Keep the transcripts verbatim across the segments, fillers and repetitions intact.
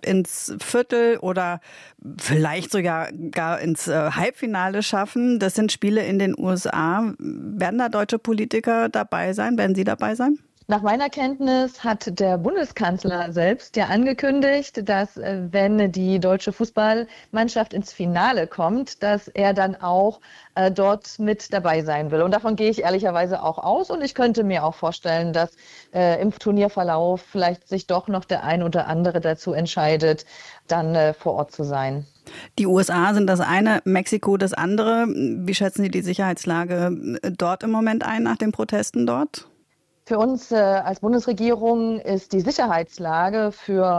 ins Viertel oder vielleicht sogar gar ins äh, Halbfinale schaffen. Das sind Spiele in den U S A. Werden da deutsche Politiker dabei sein? Werden Sie dabei sein? Nach meiner Kenntnis hat der Bundeskanzler selbst ja angekündigt, dass äh, wenn die deutsche Fußballmannschaft ins Finale kommt, dass er dann auch äh, dort mit dabei sein will. Und davon gehe ich ehrlicherweise auch aus. Und ich könnte mir auch vorstellen, dass äh, im Turnierverlauf vielleicht sich doch noch der ein oder andere dazu entscheidet, dann äh, vor Ort zu sein. Die U S A sind das eine, Mexiko das andere. Wie schätzen Sie die Sicherheitslage dort im Moment ein, nach den Protesten dort? Für uns äh, als Bundesregierung ist die Sicherheitslage für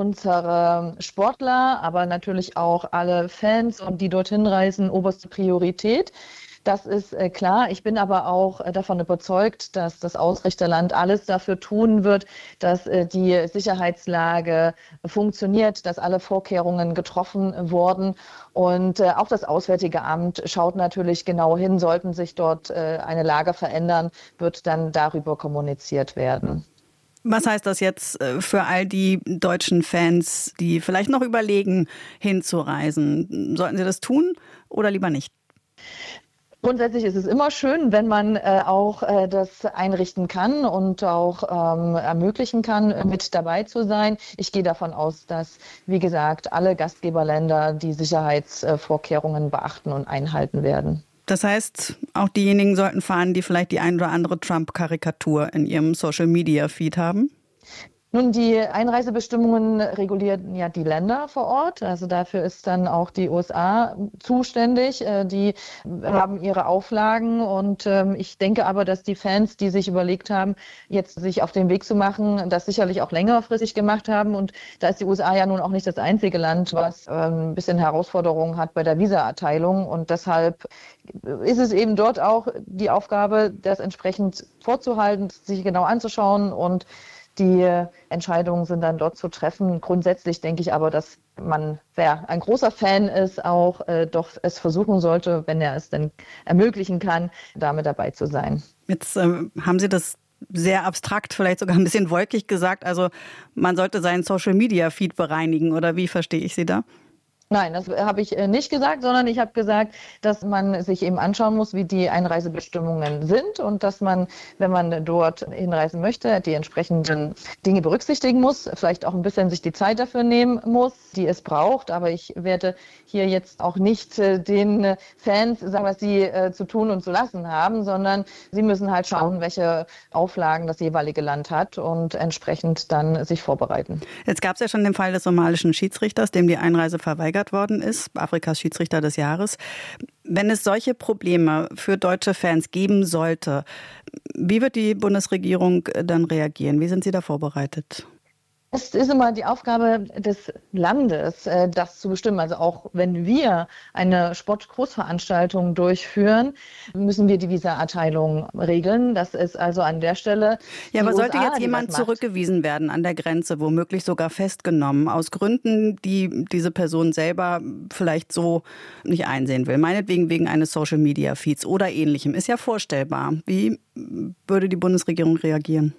unsere Sportler, aber natürlich auch alle Fans und die dorthin reisen, oberste Priorität. Das ist äh, klar. Ich bin aber auch äh, davon überzeugt, dass das Ausrichterland alles dafür tun wird, dass äh, die Sicherheitslage funktioniert, dass alle Vorkehrungen getroffen wurden. Und äh, auch das Auswärtige Amt schaut natürlich genau hin, sollten sich dort äh, eine Lage verändern, wird dann darüber kommuniziert werden. Was heißt das jetzt für all die deutschen Fans, die vielleicht noch überlegen, hinzureisen? Sollten sie das tun oder lieber nicht? Grundsätzlich ist es immer schön, wenn man äh, auch äh, das einrichten kann und auch ähm, ermöglichen kann, mit dabei zu sein. Ich gehe davon aus, dass, wie gesagt, alle Gastgeberländer die Sicherheitsvorkehrungen beachten und einhalten werden. Das heißt, auch diejenigen sollten fahren, die vielleicht die ein oder andere Trump-Karikatur in ihrem Social-Media-Feed haben? Nun, die Einreisebestimmungen regulieren ja die Länder vor Ort. Also dafür ist dann auch die U S A zuständig. Die haben ihre Auflagen. Und ich denke aber, dass die Fans, die sich überlegt haben, jetzt sich auf den Weg zu machen, das sicherlich auch längerfristig gemacht haben. Und da ist die U S A ja nun auch nicht das einzige Land, was ein bisschen Herausforderungen hat bei der Visaerteilung. Und deshalb ist es eben dort auch die Aufgabe, das entsprechend vorzuhalten, sich genau anzuschauen, und die Entscheidungen sind dann dort zu treffen. Grundsätzlich denke ich aber, dass man, wer ein großer Fan ist, auch äh, doch es versuchen sollte, wenn er es denn ermöglichen kann, damit dabei zu sein. Jetzt äh, haben Sie das sehr abstrakt, vielleicht sogar ein bisschen wolkig gesagt. Also man sollte seinen Social-Media-Feed bereinigen, oder wie verstehe ich Sie da? Nein, das habe ich nicht gesagt, sondern ich habe gesagt, dass man sich eben anschauen muss, wie die Einreisebestimmungen sind, und dass man, wenn man dort hinreisen möchte, die entsprechenden Dinge berücksichtigen muss, vielleicht auch ein bisschen sich die Zeit dafür nehmen muss, die es braucht. Aber ich werde hier jetzt auch nicht den Fans sagen, was sie zu tun und zu lassen haben, sondern sie müssen halt schauen, welche Auflagen das jeweilige Land hat und entsprechend dann sich vorbereiten. Jetzt gab es ja schon den Fall des somalischen Schiedsrichters, dem die Einreise verweigert worden ist, Afrikas Schiedsrichter des Jahres. Wenn es solche Probleme für deutsche Fans geben sollte, wie wird die Bundesregierung dann reagieren? Wie sind Sie da vorbereitet? Es ist immer die Aufgabe des Landes, das zu bestimmen. Also auch wenn wir eine Sportgroßveranstaltung durchführen, müssen wir die Visaerteilung regeln. Das ist also an der Stelle. Ja, aber U S A, sollte jetzt jemand zurückgewiesen werden an der Grenze, womöglich sogar festgenommen, aus Gründen, die diese Person selber vielleicht so nicht einsehen will, meinetwegen wegen eines Social-Media-Feeds oder Ähnlichem, ist ja vorstellbar. Wie würde die Bundesregierung reagieren?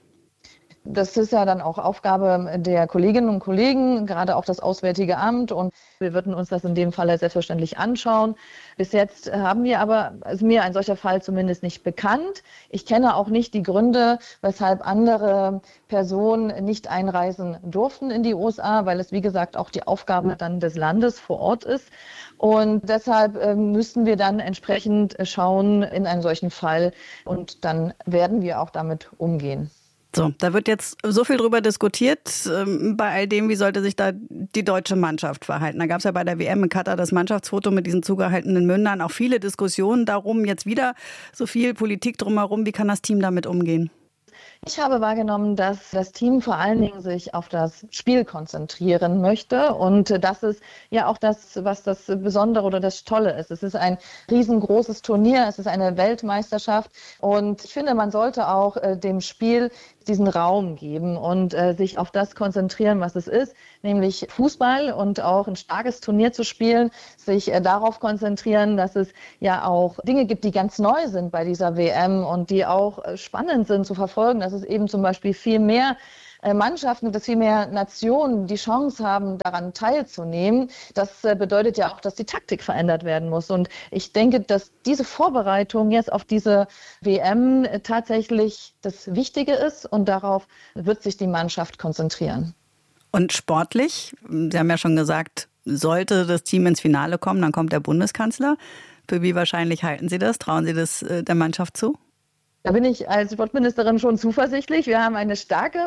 Das ist ja dann auch Aufgabe der Kolleginnen und Kollegen, gerade auch das Auswärtige Amt. Und wir würden uns das in dem Fall selbstverständlich anschauen. Bis jetzt haben wir aber, ist mir ein solcher Fall zumindest nicht bekannt. Ich kenne auch nicht die Gründe, weshalb andere Personen nicht einreisen durften in die U S A, weil es, wie gesagt, auch die Aufgabe dann des Landes vor Ort ist. Und deshalb äh, müssten wir dann entsprechend schauen in einem solchen Fall. Und dann werden wir auch damit umgehen. So, da wird jetzt so viel drüber diskutiert, ähm, bei all dem, wie sollte sich da die deutsche Mannschaft verhalten. Da gab es ja bei der W M in Katar das Mannschaftsfoto mit diesen zugehaltenen Mündern, auch viele Diskussionen darum, jetzt wieder so viel Politik drumherum. Wie kann das Team damit umgehen? Ich habe wahrgenommen, dass das Team vor allen Dingen sich auf das Spiel konzentrieren möchte. Und das ist ja auch das, was das Besondere oder das Tolle ist. Es ist ein riesengroßes Turnier, es ist eine Weltmeisterschaft. Und ich finde, man sollte auch äh, dem Spiel diesen Raum geben und äh, sich auf das konzentrieren, was es ist, nämlich Fußball, und auch ein starkes Turnier zu spielen, sich äh, darauf konzentrieren, dass es ja auch Dinge gibt, die ganz neu sind bei dieser W M und die auch äh, spannend sind zu verfolgen, dass es eben zum Beispiel viel mehr Mannschaften, dass viel mehr Nationen die Chance haben, daran teilzunehmen. Das bedeutet ja auch, dass die Taktik verändert werden muss. Und ich denke, dass diese Vorbereitung jetzt auf diese W M tatsächlich das Wichtige ist und darauf wird sich die Mannschaft konzentrieren. Und sportlich, Sie haben ja schon gesagt, sollte das Team ins Finale kommen, dann kommt der Bundeskanzler. Für wie wahrscheinlich halten Sie das? Trauen Sie das der Mannschaft zu? Da bin ich als Sportministerin schon zuversichtlich. Wir haben eine starke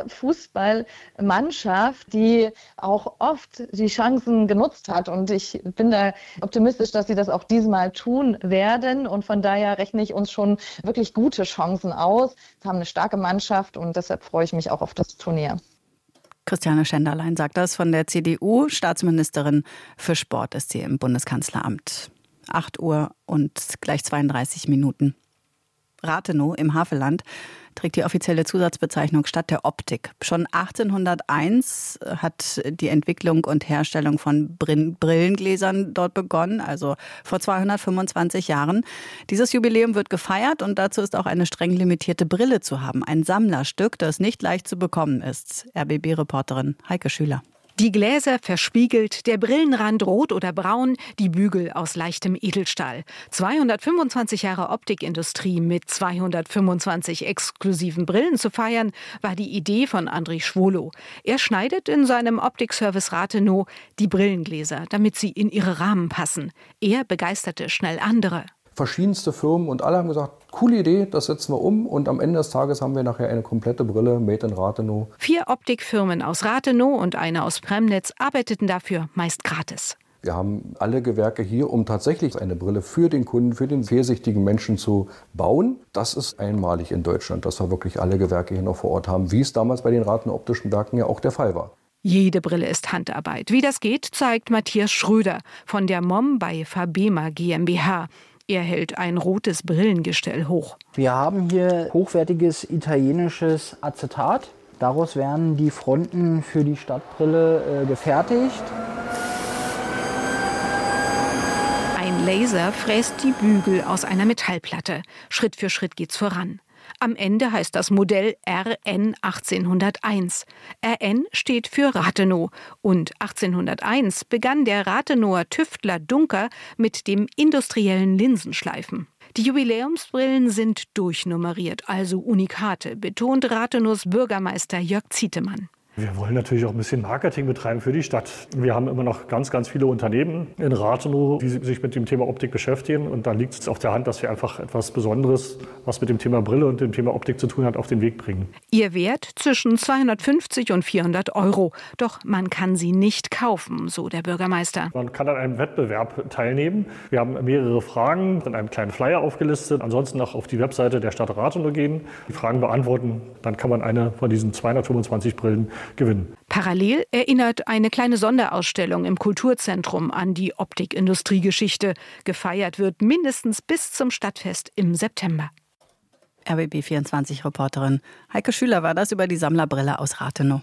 Fußballmannschaft, die auch oft die Chancen genutzt hat. Und ich bin da optimistisch, dass sie das auch diesmal tun werden. Und von daher rechne ich uns schon wirklich gute Chancen aus. Wir haben eine starke Mannschaft und deshalb freue ich mich auch auf das Turnier. Christiane Schenderlein sagt das von der C D U. Staatsministerin für Sport ist sie im Bundeskanzleramt. acht Uhr und gleich zweiunddreißig Minuten. Rathenow im Havelland trägt die offizielle Zusatzbezeichnung Stadt der Optik. Schon achtzehnhunderteins hat die Entwicklung und Herstellung von Brillengläsern dort begonnen, also vor zweihundertfünfundzwanzig Jahren. Dieses Jubiläum wird gefeiert und dazu ist auch eine streng limitierte Brille zu haben. Ein Sammlerstück, das nicht leicht zu bekommen ist. R B B-Reporterin Heike Schüler. Die Gläser verspiegelt, der Brillenrand rot oder braun, die Bügel aus leichtem Edelstahl. zweihundertfünfundzwanzig Jahre Optikindustrie mit zweihundertfünfundzwanzig exklusiven Brillen zu feiern, war die Idee von André Schwolow. Er schneidet in seinem Optikservice Rathenow die Brillengläser, damit sie in ihre Rahmen passen. Er begeisterte schnell andere. Verschiedenste Firmen und alle haben gesagt, coole Idee, das setzen wir um und am Ende des Tages haben wir nachher eine komplette Brille made in Rathenow. Vier Optikfirmen aus Rathenow und eine aus Premnitz arbeiteten dafür meist gratis. Wir haben alle Gewerke hier, um tatsächlich eine Brille für den Kunden, für den fehlsichtigen Menschen zu bauen. Das ist einmalig in Deutschland, dass wir wirklich alle Gewerke hier noch vor Ort haben, wie es damals bei den Rathenow Optischen Werken ja auch der Fall war. Jede Brille ist Handarbeit. Wie das geht, zeigt Matthias Schröder von der M O M bei Fabema GmbH. Er hält ein rotes Brillengestell hoch. Wir haben hier hochwertiges italienisches Acetat. Daraus werden die Fronten für die Stadtbrille äh, gefertigt. Ein Laser fräst die Bügel aus einer Metallplatte. Schritt für Schritt geht's voran. Am Ende heißt das Modell R N achtzehnhunderteins. R N steht für Rathenow. Und achtzehnhunderteins begann der Rathenower Tüftler Duncker mit dem industriellen Linsenschleifen. Die Jubiläumsbrillen sind durchnummeriert, also Unikate, betont Rathenows Bürgermeister Jörg Zietemann. Wir wollen natürlich auch ein bisschen Marketing betreiben für die Stadt. Wir haben immer noch ganz, ganz viele Unternehmen in Rathenow, die sich mit dem Thema Optik beschäftigen. Und da liegt es auf der Hand, dass wir einfach etwas Besonderes, was mit dem Thema Brille und dem Thema Optik zu tun hat, auf den Weg bringen. Ihr Wert zwischen zweihundertfünfzig und vierhundert Euro. Doch man kann sie nicht kaufen, so der Bürgermeister. Man kann an einem Wettbewerb teilnehmen. Wir haben mehrere Fragen in einem kleinen Flyer aufgelistet. Ansonsten auch auf die Webseite der Stadt Rathenow gehen, die Fragen beantworten. Dann kann man eine von diesen zweihundertfünfundzwanzig Brillen gewinnen. Parallel erinnert eine kleine Sonderausstellung im Kulturzentrum an die Optikindustriegeschichte. Gefeiert wird mindestens bis zum Stadtfest im September. R B B vierundzwanzig-Reporterin Heike Schüler war das über die Sammlerbrille aus Rathenow.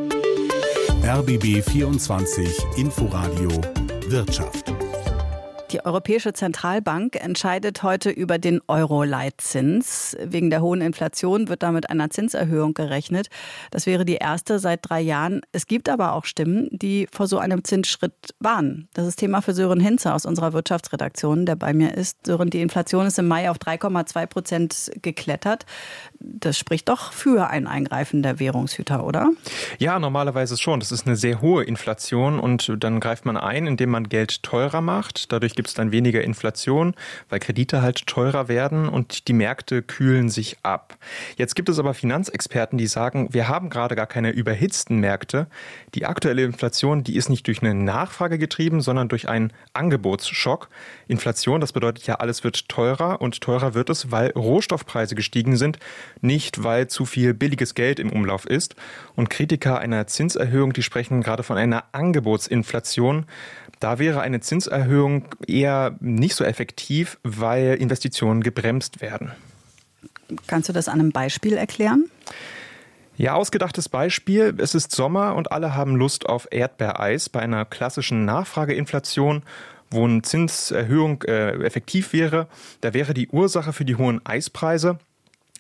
R B B vierundzwanzig Inforadio Wirtschaft. Die Europäische Zentralbank entscheidet heute über den Euro-Leitzins. Wegen der hohen Inflation wird da mit einer Zinserhöhung gerechnet. Das wäre die erste seit drei Jahren. Es gibt aber auch Stimmen, die vor so einem Zinsschritt warnen. Das ist Thema für Sören Hinze aus unserer Wirtschaftsredaktion, der bei mir ist. Sören, die Inflation ist im Mai auf drei Komma zwei Prozent geklettert. Das spricht doch für ein Eingreifen der Währungshüter, oder? Ja, normalerweise schon. Das ist eine sehr hohe Inflation und dann greift man ein, indem man Geld teurer macht. Dadurch gibt es dann weniger Inflation, weil Kredite halt teurer werden und die Märkte kühlen sich ab. Jetzt gibt es aber Finanzexperten, die sagen, wir haben gerade gar keine überhitzten Märkte. Die aktuelle Inflation, die ist nicht durch eine Nachfrage getrieben, sondern durch einen Angebotsschock. Inflation, das bedeutet ja, alles wird teurer und teurer wird es, weil Rohstoffpreise gestiegen sind, nicht weil zu viel billiges Geld im Umlauf ist. Und Kritiker einer Zinserhöhung, die sprechen gerade von einer Angebotsinflation. Da wäre eine Zinserhöhung eher nicht so effektiv, weil Investitionen gebremst werden. Kannst du das an einem Beispiel erklären? Ja, ausgedachtes Beispiel. Es ist Sommer und alle haben Lust auf Erdbeereis. Bei einer klassischen Nachfrageinflation, wo eine Zinserhöhung äh, effektiv wäre, da wäre die Ursache für die hohen Eispreise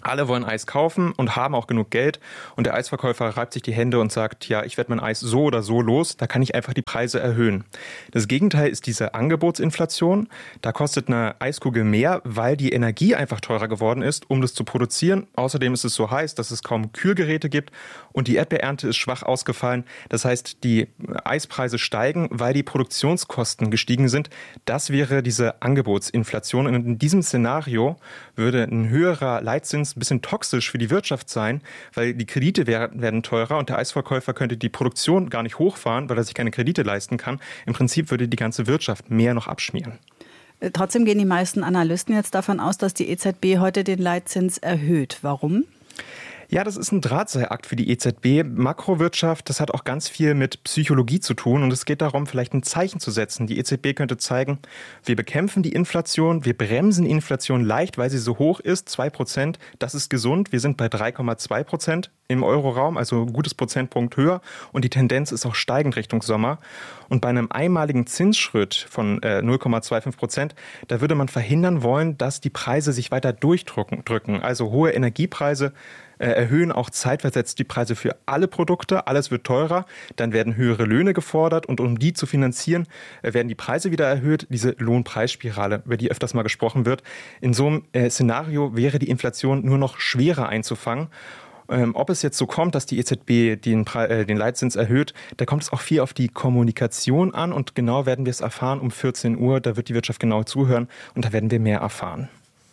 Alle wollen Eis kaufen und haben auch genug Geld. Und der Eisverkäufer reibt sich die Hände und sagt, ja, ich werde mein Eis so oder so los, da kann ich einfach die Preise erhöhen. Das Gegenteil ist diese Angebotsinflation. Da kostet eine Eiskugel mehr, weil die Energie einfach teurer geworden ist, um das zu produzieren. Außerdem ist es so heiß, dass es kaum Kühlgeräte gibt und die Erdbeerernte ist schwach ausgefallen. Das heißt, die Eispreise steigen, weil die Produktionskosten gestiegen sind. Das wäre diese Angebotsinflation. Und in diesem Szenario würde ein höherer Leitzins ein bisschen toxisch für die Wirtschaft sein, weil die Kredite werden teurer und der Eisverkäufer könnte die Produktion gar nicht hochfahren, weil er sich keine Kredite leisten kann. Im Prinzip würde die ganze Wirtschaft mehr noch abschmieren. Trotzdem gehen die meisten Analysten jetzt davon aus, dass die E Z B heute den Leitzins erhöht. Warum? Ja, das ist ein Drahtseilakt für die E Z B. Makrowirtschaft, das hat auch ganz viel mit Psychologie zu tun und es geht darum, vielleicht ein Zeichen zu setzen. Die E Z B könnte zeigen, wir bekämpfen die Inflation, wir bremsen die Inflation leicht, weil sie so hoch ist, zwei Prozent. Das ist gesund. Wir sind bei drei Komma zwei Prozent im Euroraum, also ein gutes Prozentpunkt höher und die Tendenz ist auch steigend Richtung Sommer. Und bei einem einmaligen Zinsschritt von äh, null Komma fünfundzwanzig Prozent, da würde man verhindern wollen, dass die Preise sich weiter durchdrücken. Drücken. Also hohe Energiepreise äh, erhöhen auch zeitversetzt die Preise für alle Produkte. Alles wird teurer. Dann werden höhere Löhne gefordert und um die zu finanzieren, äh, werden die Preise wieder erhöht. Diese Lohnpreisspirale, über die öfters mal gesprochen wird. In so einem äh, Szenario wäre die Inflation nur noch schwerer einzufangen. Ähm, ob es jetzt so kommt, dass die E Z B den, Pre- äh, den Leitzins erhöht, da kommt es auch viel auf die Kommunikation an und genau werden wir es erfahren um vierzehn Uhr. Da wird die Wirtschaft genau zuhören und da werden wir mehr erfahren.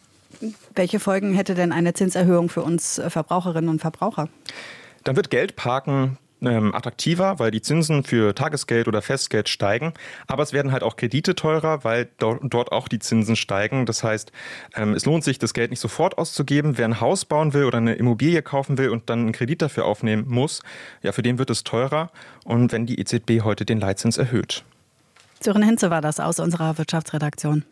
Welche Folgen hätte denn eine Zinserhöhung für uns Verbraucherinnen und Verbraucher? Dann wird Geldparken ähm, attraktiver, weil die Zinsen für Tagesgeld oder Festgeld steigen. Aber es werden halt auch Kredite teurer, weil do- dort auch die Zinsen steigen. Das heißt, ähm, es lohnt sich, das Geld nicht sofort auszugeben. Wer ein Haus bauen will oder eine Immobilie kaufen will und dann einen Kredit dafür aufnehmen muss, ja, für den wird es teurer. Und wenn die E Z B heute den Leitzins erhöht. Sören Hinze war das aus unserer Wirtschaftsredaktion.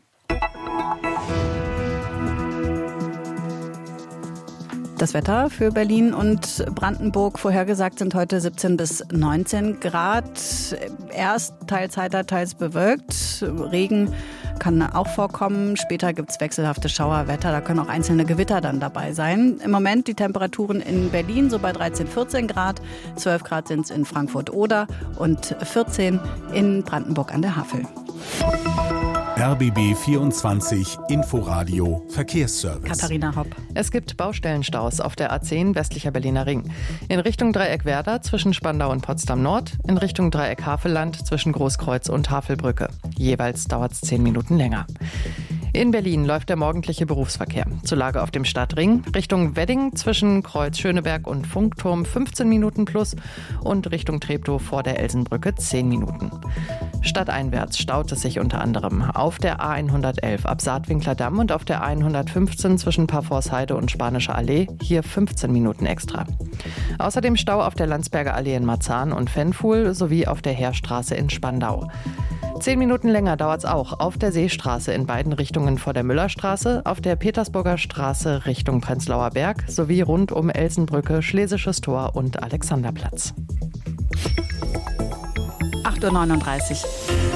Das Wetter für Berlin und Brandenburg vorhergesagt sind heute siebzehn bis neunzehn Grad. Erst teils heiter, teils bewölkt. Regen kann auch vorkommen. Später gibt es wechselhafte Schauerwetter. Da können auch einzelne Gewitter dann dabei sein. Im Moment die Temperaturen in Berlin so bei dreizehn, vierzehn Grad. zwölf Grad sind es in Frankfurt-Oder und vierzehn in Brandenburg an der Havel. R B B vierundzwanzig Inforadio Verkehrsservice. Katharina Hopp. Es gibt Baustellenstaus auf der A zehn westlicher Berliner Ring. In Richtung Dreieck Werder zwischen Spandau und Potsdam Nord, in Richtung Dreieck Havelland zwischen Großkreuz und Havelbrücke. Jeweils dauert es zehn Minuten länger. In Berlin läuft der morgendliche Berufsverkehr. Zur Lage auf dem Stadtring. Richtung Wedding zwischen Kreuz Schöneberg und Funkturm fünfzehn Minuten plus und Richtung Treptow vor der Elsenbrücke zehn Minuten. Stadteinwärts staut es sich unter anderem auf der A hundertelf ab Saatwinkler Damm und auf der A hundertfünfzehn zwischen Parforceheide und Spanische Allee, hier fünfzehn Minuten extra. Außerdem Stau auf der Landsberger Allee in Marzahn und Fenfuhl sowie auf der Heerstraße in Spandau. Zehn Minuten länger dauert es auch auf der Seestraße in beiden Richtungen vor der Müllerstraße, auf der Petersburger Straße Richtung Prenzlauer Berg sowie rund um Elsenbrücke, Schlesisches Tor und Alexanderplatz. acht Uhr neununddreißig.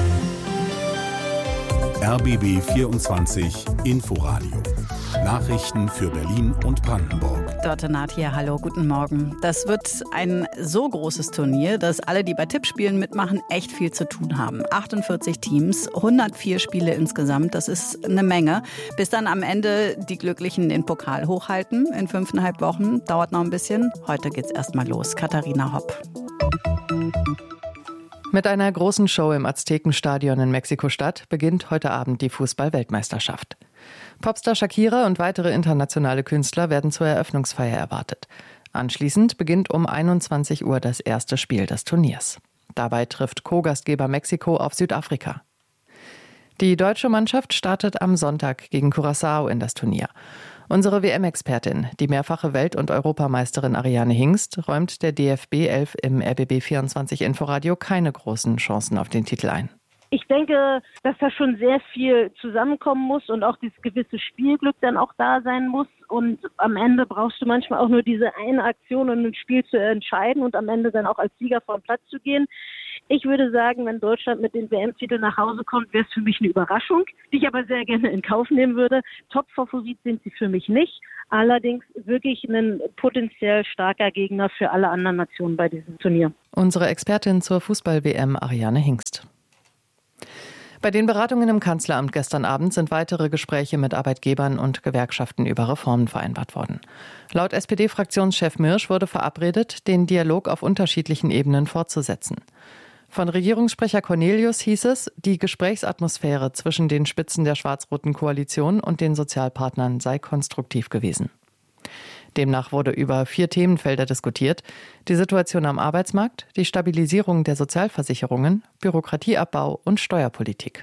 R B B vierundzwanzig Inforadio. Nachrichten für Berlin und Brandenburg. Dörte Naht hier, hallo, guten Morgen. Das wird ein so großes Turnier, dass alle, die bei Tippspielen mitmachen, echt viel zu tun haben. achtundvierzig Teams, hundertvier Spiele insgesamt, das ist eine Menge. Bis dann am Ende die Glücklichen den Pokal hochhalten. In fünfeinhalb Wochen, dauert noch ein bisschen. Heute geht's erstmal los. Katharina Hopp. Mit einer großen Show im Aztekenstadion in Mexiko-Stadt beginnt heute Abend die Fußball-Weltmeisterschaft. Popstar Shakira und weitere internationale Künstler werden zur Eröffnungsfeier erwartet. Anschließend beginnt um einundzwanzig Uhr das erste Spiel des Turniers. Dabei trifft Co-Gastgeber Mexiko auf Südafrika. Die deutsche Mannschaft startet am Sonntag gegen Curaçao in das Turnier. Unsere W M-Expertin, die mehrfache Welt- und Europameisterin Ariane Hingst, räumt der D F B elf im R B B vierundzwanzig Inforadio keine großen Chancen auf den Titel ein. Ich denke, dass da schon sehr viel zusammenkommen muss und auch dieses gewisse Spielglück dann auch da sein muss. Und am Ende brauchst du manchmal auch nur diese eine Aktion, um ein Spiel zu entscheiden und am Ende dann auch als Sieger vom Platz zu gehen. Ich würde sagen, wenn Deutschland mit den W M-Titeln nach Hause kommt, wäre es für mich eine Überraschung, die ich aber sehr gerne in Kauf nehmen würde. Top-Favorit sind sie für mich nicht. Allerdings wirklich ein potenziell starker Gegner für alle anderen Nationen bei diesem Turnier. Unsere Expertin zur Fußball-W M, Ariane Hingst. Bei den Beratungen im Kanzleramt gestern Abend sind weitere Gespräche mit Arbeitgebern und Gewerkschaften über Reformen vereinbart worden. Laut S P D-Fraktionschef Mirsch wurde verabredet, den Dialog auf unterschiedlichen Ebenen fortzusetzen. Von Regierungssprecher Cornelius hieß es, die Gesprächsatmosphäre zwischen den Spitzen der schwarz-roten Koalition und den Sozialpartnern sei konstruktiv gewesen. Demnach wurde über vier Themenfelder diskutiert: die Situation am Arbeitsmarkt, die Stabilisierung der Sozialversicherungen, Bürokratieabbau und Steuerpolitik.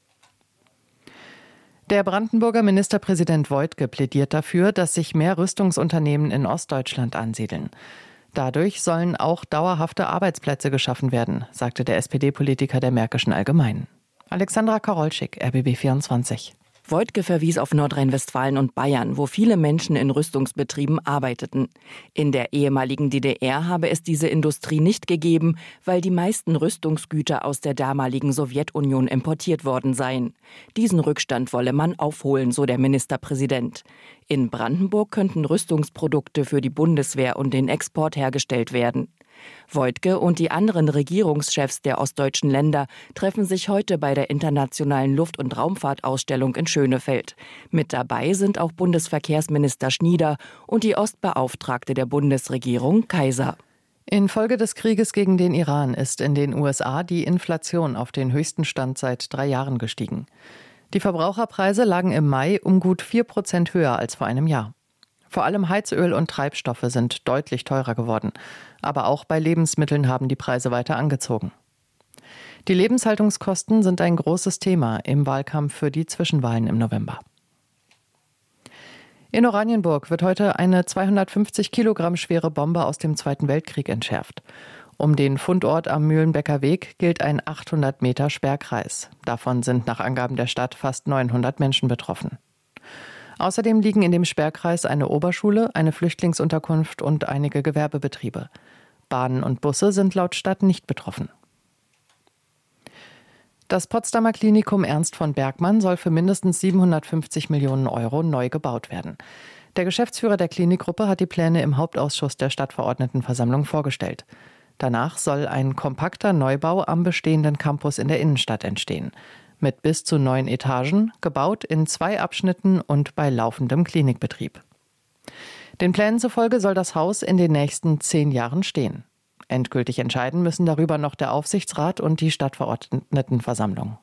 Der Brandenburger Ministerpräsident Woidke plädiert dafür, dass sich mehr Rüstungsunternehmen in Ostdeutschland ansiedeln. Dadurch sollen auch dauerhafte Arbeitsplätze geschaffen werden, sagte der S P D-Politiker der Märkischen Allgemeinen. Alexandra Karolschik, R B B vierundzwanzig. Woidke verwies auf Nordrhein-Westfalen und Bayern, wo viele Menschen in Rüstungsbetrieben arbeiteten. In der ehemaligen D D R habe es diese Industrie nicht gegeben, weil die meisten Rüstungsgüter aus der damaligen Sowjetunion importiert worden seien. Diesen Rückstand wolle man aufholen, so der Ministerpräsident. In Brandenburg könnten Rüstungsprodukte für die Bundeswehr und den Export hergestellt werden. Woidke und die anderen Regierungschefs der ostdeutschen Länder treffen sich heute bei der Internationalen Luft- und Raumfahrtausstellung in Schönefeld. Mit dabei sind auch Bundesverkehrsminister Schnieder und die Ostbeauftragte der Bundesregierung Kaiser. Infolge des Krieges gegen den Iran ist in den U S A die Inflation auf den höchsten Stand seit drei Jahren gestiegen. Die Verbraucherpreise lagen im Mai um gut vier Prozent höher als vor einem Jahr. Vor allem Heizöl und Treibstoffe sind deutlich teurer geworden. Aber auch bei Lebensmitteln haben die Preise weiter angezogen. Die Lebenshaltungskosten sind ein großes Thema im Wahlkampf für die Zwischenwahlen im November. In Oranienburg wird heute eine zweihundertfünfzig Kilogramm schwere Bombe aus dem Zweiten Weltkrieg entschärft. Um den Fundort am Mühlenbecker Weg gilt ein achthundert Meter Sperrkreis. Davon sind nach Angaben der Stadt fast neunhundert Menschen betroffen. Außerdem liegen in dem Sperrkreis eine Oberschule, eine Flüchtlingsunterkunft und einige Gewerbebetriebe. Bahnen und Busse sind laut Stadt nicht betroffen. Das Potsdamer Klinikum Ernst von Bergmann soll für mindestens siebenhundertfünfzig Millionen Euro neu gebaut werden. Der Geschäftsführer der Klinikgruppe hat die Pläne im Hauptausschuss der Stadtverordnetenversammlung vorgestellt. Danach soll ein kompakter Neubau am bestehenden Campus in der Innenstadt entstehen. Mit bis zu neun Etagen, gebaut in zwei Abschnitten und bei laufendem Klinikbetrieb. Den Plänen zufolge soll das Haus in den nächsten zehn Jahren stehen. Endgültig entscheiden müssen darüber noch der Aufsichtsrat und die Stadtverordnetenversammlung.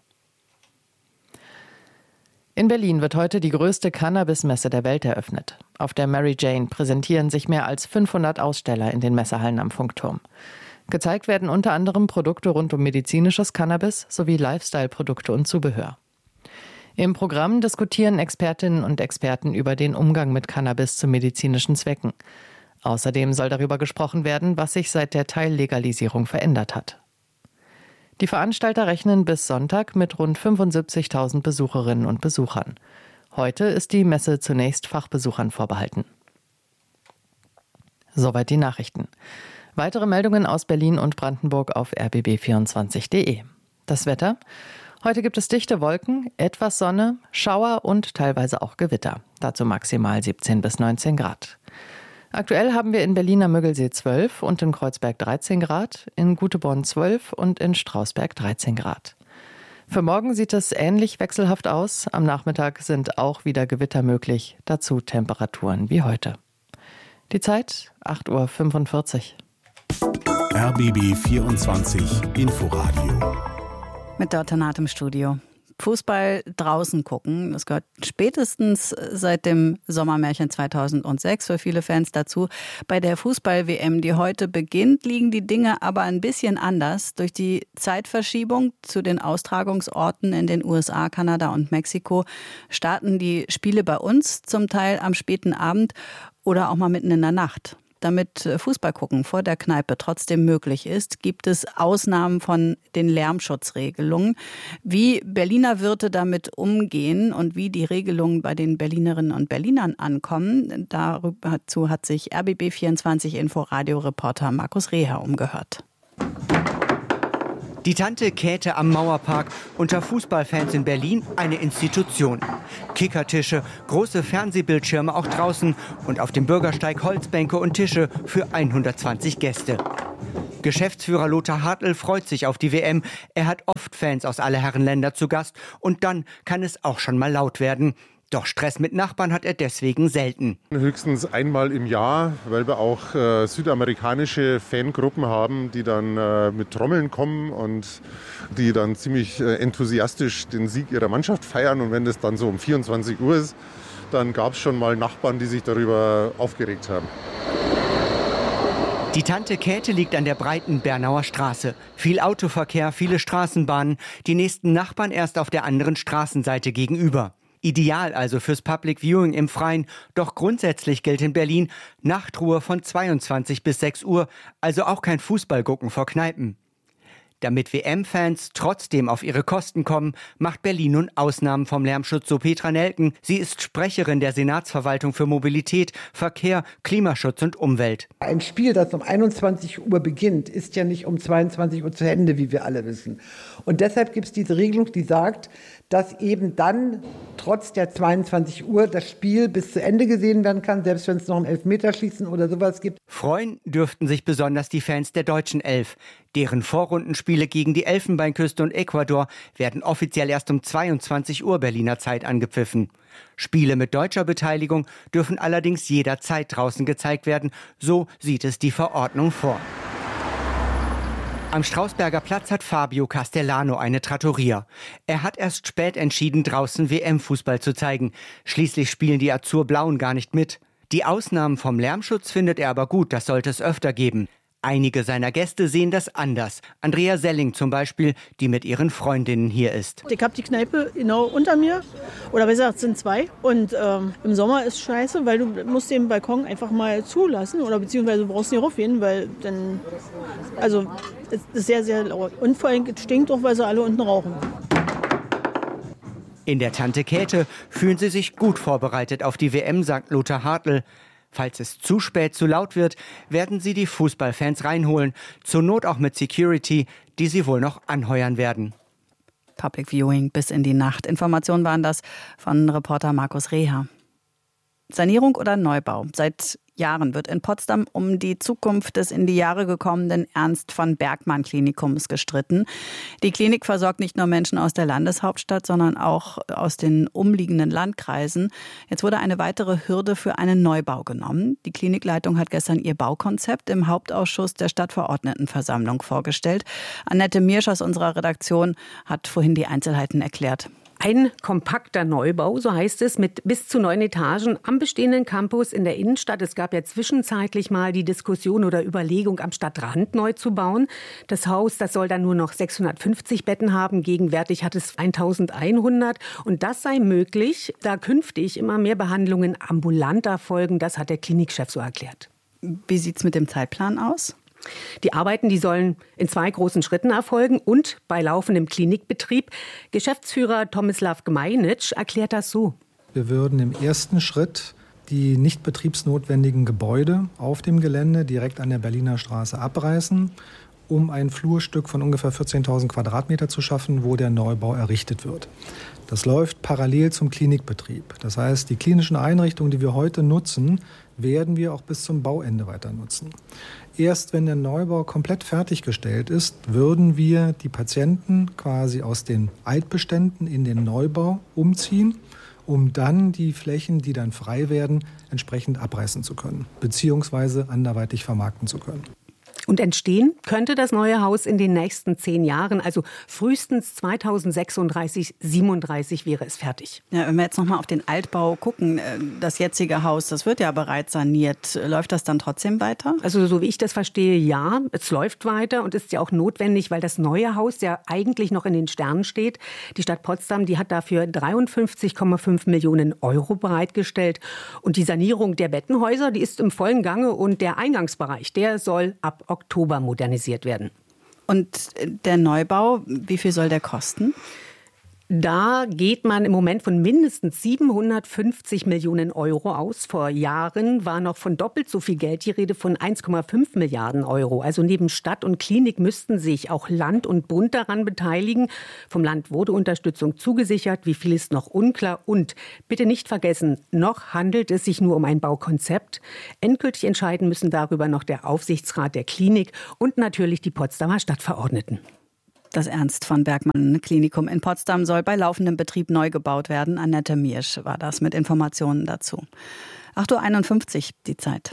In Berlin wird heute die größte Cannabis-Messe der Welt eröffnet. Auf der Mary Jane präsentieren sich mehr als fünfhundert Aussteller in den Messehallen am Funkturm. Gezeigt werden unter anderem Produkte rund um medizinisches Cannabis sowie Lifestyle-Produkte und Zubehör. Im Programm diskutieren Expertinnen und Experten über den Umgang mit Cannabis zu medizinischen Zwecken. Außerdem soll darüber gesprochen werden, was sich seit der Teillegalisierung verändert hat. Die Veranstalter rechnen bis Sonntag mit rund fünfundsiebzigtausend Besucherinnen und Besuchern. Heute ist die Messe zunächst Fachbesuchern vorbehalten. Soweit die Nachrichten. Weitere Meldungen aus Berlin und Brandenburg auf r b b vierundzwanzig punkt d e. Das Wetter? Heute gibt es dichte Wolken, etwas Sonne, Schauer und teilweise auch Gewitter. Dazu maximal siebzehn bis neunzehn Grad. Aktuell haben wir in Berliner Müggelsee zwölf und in Kreuzberg dreizehn Grad, in Guteborn zwölf und in Strausberg dreizehn Grad. Für morgen sieht es ähnlich wechselhaft aus. Am Nachmittag sind auch wieder Gewitter möglich, dazu Temperaturen wie heute. Die Zeit acht Uhr fünfundvierzig. R B B vierundzwanzig Inforadio. Mit Dörte Naht im Studio. Fußball draußen gucken, das gehört spätestens seit dem Sommermärchen zweitausendsechs für viele Fans dazu. Bei der Fußball-W M, die heute beginnt, liegen die Dinge aber ein bisschen anders. Durch die Zeitverschiebung zu den Austragungsorten in den U S A, Kanada und Mexiko starten die Spiele bei uns zum Teil am späten Abend oder auch mal mitten in der Nacht. Damit Fußball gucken vor der Kneipe trotzdem möglich ist, gibt es Ausnahmen von den Lärmschutzregelungen. Wie Berliner Wirte damit umgehen und wie die Regelungen bei den Berlinerinnen und Berlinern ankommen, dazu hat sich R B B vierundzwanzig Inforadio-Reporter Markus Reher umgehört. Die Tante Käthe am Mauerpark, unter Fußballfans in Berlin eine Institution. Kickertische, große Fernsehbildschirme auch draußen und auf dem Bürgersteig Holzbänke und Tische für hundertzwanzig Gäste. Geschäftsführer Lothar Hartl freut sich auf die W M. Er hat oft Fans aus aller Herren Länder zu Gast und dann kann es auch schon mal laut werden. Doch Stress mit Nachbarn hat er deswegen selten. Höchstens einmal im Jahr, weil wir auch äh, südamerikanische Fangruppen haben, die dann äh, mit Trommeln kommen und die dann ziemlich äh, enthusiastisch den Sieg ihrer Mannschaft feiern. Und wenn das dann so um vierundzwanzig Uhr ist, dann gab es schon mal Nachbarn, die sich darüber aufgeregt haben. Die Tante Käthe liegt an der breiten Bernauer Straße. Viel Autoverkehr, viele Straßenbahnen. Die nächsten Nachbarn erst auf der anderen Straßenseite gegenüber. Ideal also fürs Public Viewing im Freien. Doch grundsätzlich gilt in Berlin Nachtruhe von zweiundzwanzig bis sechs Uhr. Also auch kein Fußballgucken vor Kneipen. Damit W M-Fans trotzdem auf ihre Kosten kommen, macht Berlin nun Ausnahmen vom Lärmschutz, so Petra Nelken. Sie ist Sprecherin der Senatsverwaltung für Mobilität, Verkehr, Klimaschutz und Umwelt. Ein Spiel, das um einundzwanzig Uhr beginnt, ist ja nicht um zweiundzwanzig Uhr zu Ende, wie wir alle wissen. Und deshalb gibt es diese Regelung, die sagt, dass eben dann trotz der zweiundzwanzig Uhr das Spiel bis zu Ende gesehen werden kann, selbst wenn es noch ein Elfmeterschießen oder sowas gibt. Freuen dürften sich besonders die Fans der deutschen Elf. Deren Vorrundenspiele gegen die Elfenbeinküste und Ecuador werden offiziell erst um zweiundzwanzig Uhr Berliner Zeit angepfiffen. Spiele mit deutscher Beteiligung dürfen allerdings jederzeit draußen gezeigt werden. So sieht es die Verordnung vor. Am Strausberger Platz hat Fabio Castellano eine Trattoria. Er hat erst spät entschieden, draußen W M-Fußball zu zeigen. Schließlich spielen die Azurblauen gar nicht mit. Die Ausnahmen vom Lärmschutz findet er aber gut, das sollte es öfter geben. Einige seiner Gäste sehen das anders. Andrea Selling zum Beispiel, die mit ihren Freundinnen hier ist. Ich habe die Kneipe genau unter mir, oder besser gesagt, es sind zwei. Und ähm, im Sommer ist scheiße, weil du musst den Balkon einfach mal zulassen oder beziehungsweise du brauchst nicht raufgehen, weil dann, also es ist sehr, sehr laut. Und vor allem es stinkt auch, weil sie alle unten rauchen. In der Tante Käthe fühlen sie sich gut vorbereitet auf die W M, sagt Lothar Hartl. Falls es zu spät zu laut wird, werden sie die Fußballfans reinholen. Zur Not auch mit Security, die sie wohl noch anheuern werden. Public Viewing bis in die Nacht. Informationen waren das von Reporter Markus Reher. Sanierung oder Neubau? Seit Jahren wird in Potsdam um die Zukunft des in die Jahre gekommenen Ernst von Bergmann Klinikums gestritten. Die Klinik versorgt nicht nur Menschen aus der Landeshauptstadt, sondern auch aus den umliegenden Landkreisen. Jetzt wurde eine weitere Hürde für einen Neubau genommen. Die Klinikleitung hat gestern ihr Baukonzept im Hauptausschuss der Stadtverordnetenversammlung vorgestellt. Annette Miersch aus unserer Redaktion hat vorhin die Einzelheiten erklärt. Ein kompakter Neubau, so heißt es, mit bis zu neun Etagen am bestehenden Campus in der Innenstadt. Es gab ja zwischenzeitlich mal die Diskussion oder Überlegung, am Stadtrand neu zu bauen. Das Haus, das soll dann nur noch sechshundertfünfzig Betten haben. Gegenwärtig hat es eintausendeinhundert. Und das sei möglich, da künftig immer mehr Behandlungen ambulant erfolgen. Das hat der Klinikchef so erklärt. Wie sieht es mit dem Zeitplan aus? Die Arbeiten, die sollen in zwei großen Schritten erfolgen und bei laufendem Klinikbetrieb. Geschäftsführer Tomislav Gmajnic erklärt das so. Wir würden im ersten Schritt die nicht betriebsnotwendigen Gebäude auf dem Gelände direkt an der Berliner Straße abreißen, um ein Flurstück von ungefähr vierzehntausend Quadratmeter zu schaffen, wo der Neubau errichtet wird. Das läuft parallel zum Klinikbetrieb. Das heißt, die klinischen Einrichtungen, die wir heute nutzen, werden wir auch bis zum Bauende weiter nutzen. Erst wenn der Neubau komplett fertiggestellt ist, würden wir die Patienten quasi aus den Altbeständen in den Neubau umziehen, um dann die Flächen, die dann frei werden, entsprechend abreißen zu können, beziehungsweise anderweitig vermarkten zu können. Und entstehen könnte das neue Haus in den nächsten zehn Jahren, also frühestens zweitausendsechsunddreißig, siebenunddreißig wäre es fertig. Ja, wenn wir jetzt noch mal auf den Altbau gucken, das jetzige Haus, das wird ja bereits saniert. Läuft das dann trotzdem weiter? Also so wie ich das verstehe, ja, es läuft weiter und ist ja auch notwendig, weil das neue Haus ja eigentlich noch in den Sternen steht. Die Stadt Potsdam, die hat dafür dreiundfünfzig Komma fünf Millionen Euro bereitgestellt. Und die Sanierung der Bettenhäuser, die ist im vollen Gange und der Eingangsbereich, der soll ab Oktober modernisiert werden. Und der Neubau, wie viel soll der kosten? Da geht man im Moment von mindestens siebenhundertfünfzig Millionen Euro aus. Vor Jahren war noch von doppelt so viel Geld die Rede, von eins Komma fünf Milliarden Euro. Also neben Stadt und Klinik müssten sich auch Land und Bund daran beteiligen. Vom Land wurde Unterstützung zugesichert, wie viel ist noch unklar. Und bitte nicht vergessen, noch handelt es sich nur um ein Baukonzept. Endgültig entscheiden müssen darüber noch der Aufsichtsrat der Klinik und natürlich die Potsdamer Stadtverordneten. Das Ernst von Bergmann Klinikum in Potsdam soll bei laufendem Betrieb neu gebaut werden. Annette Miersch war das mit Informationen dazu. acht Uhr einundfünfzig die Zeit.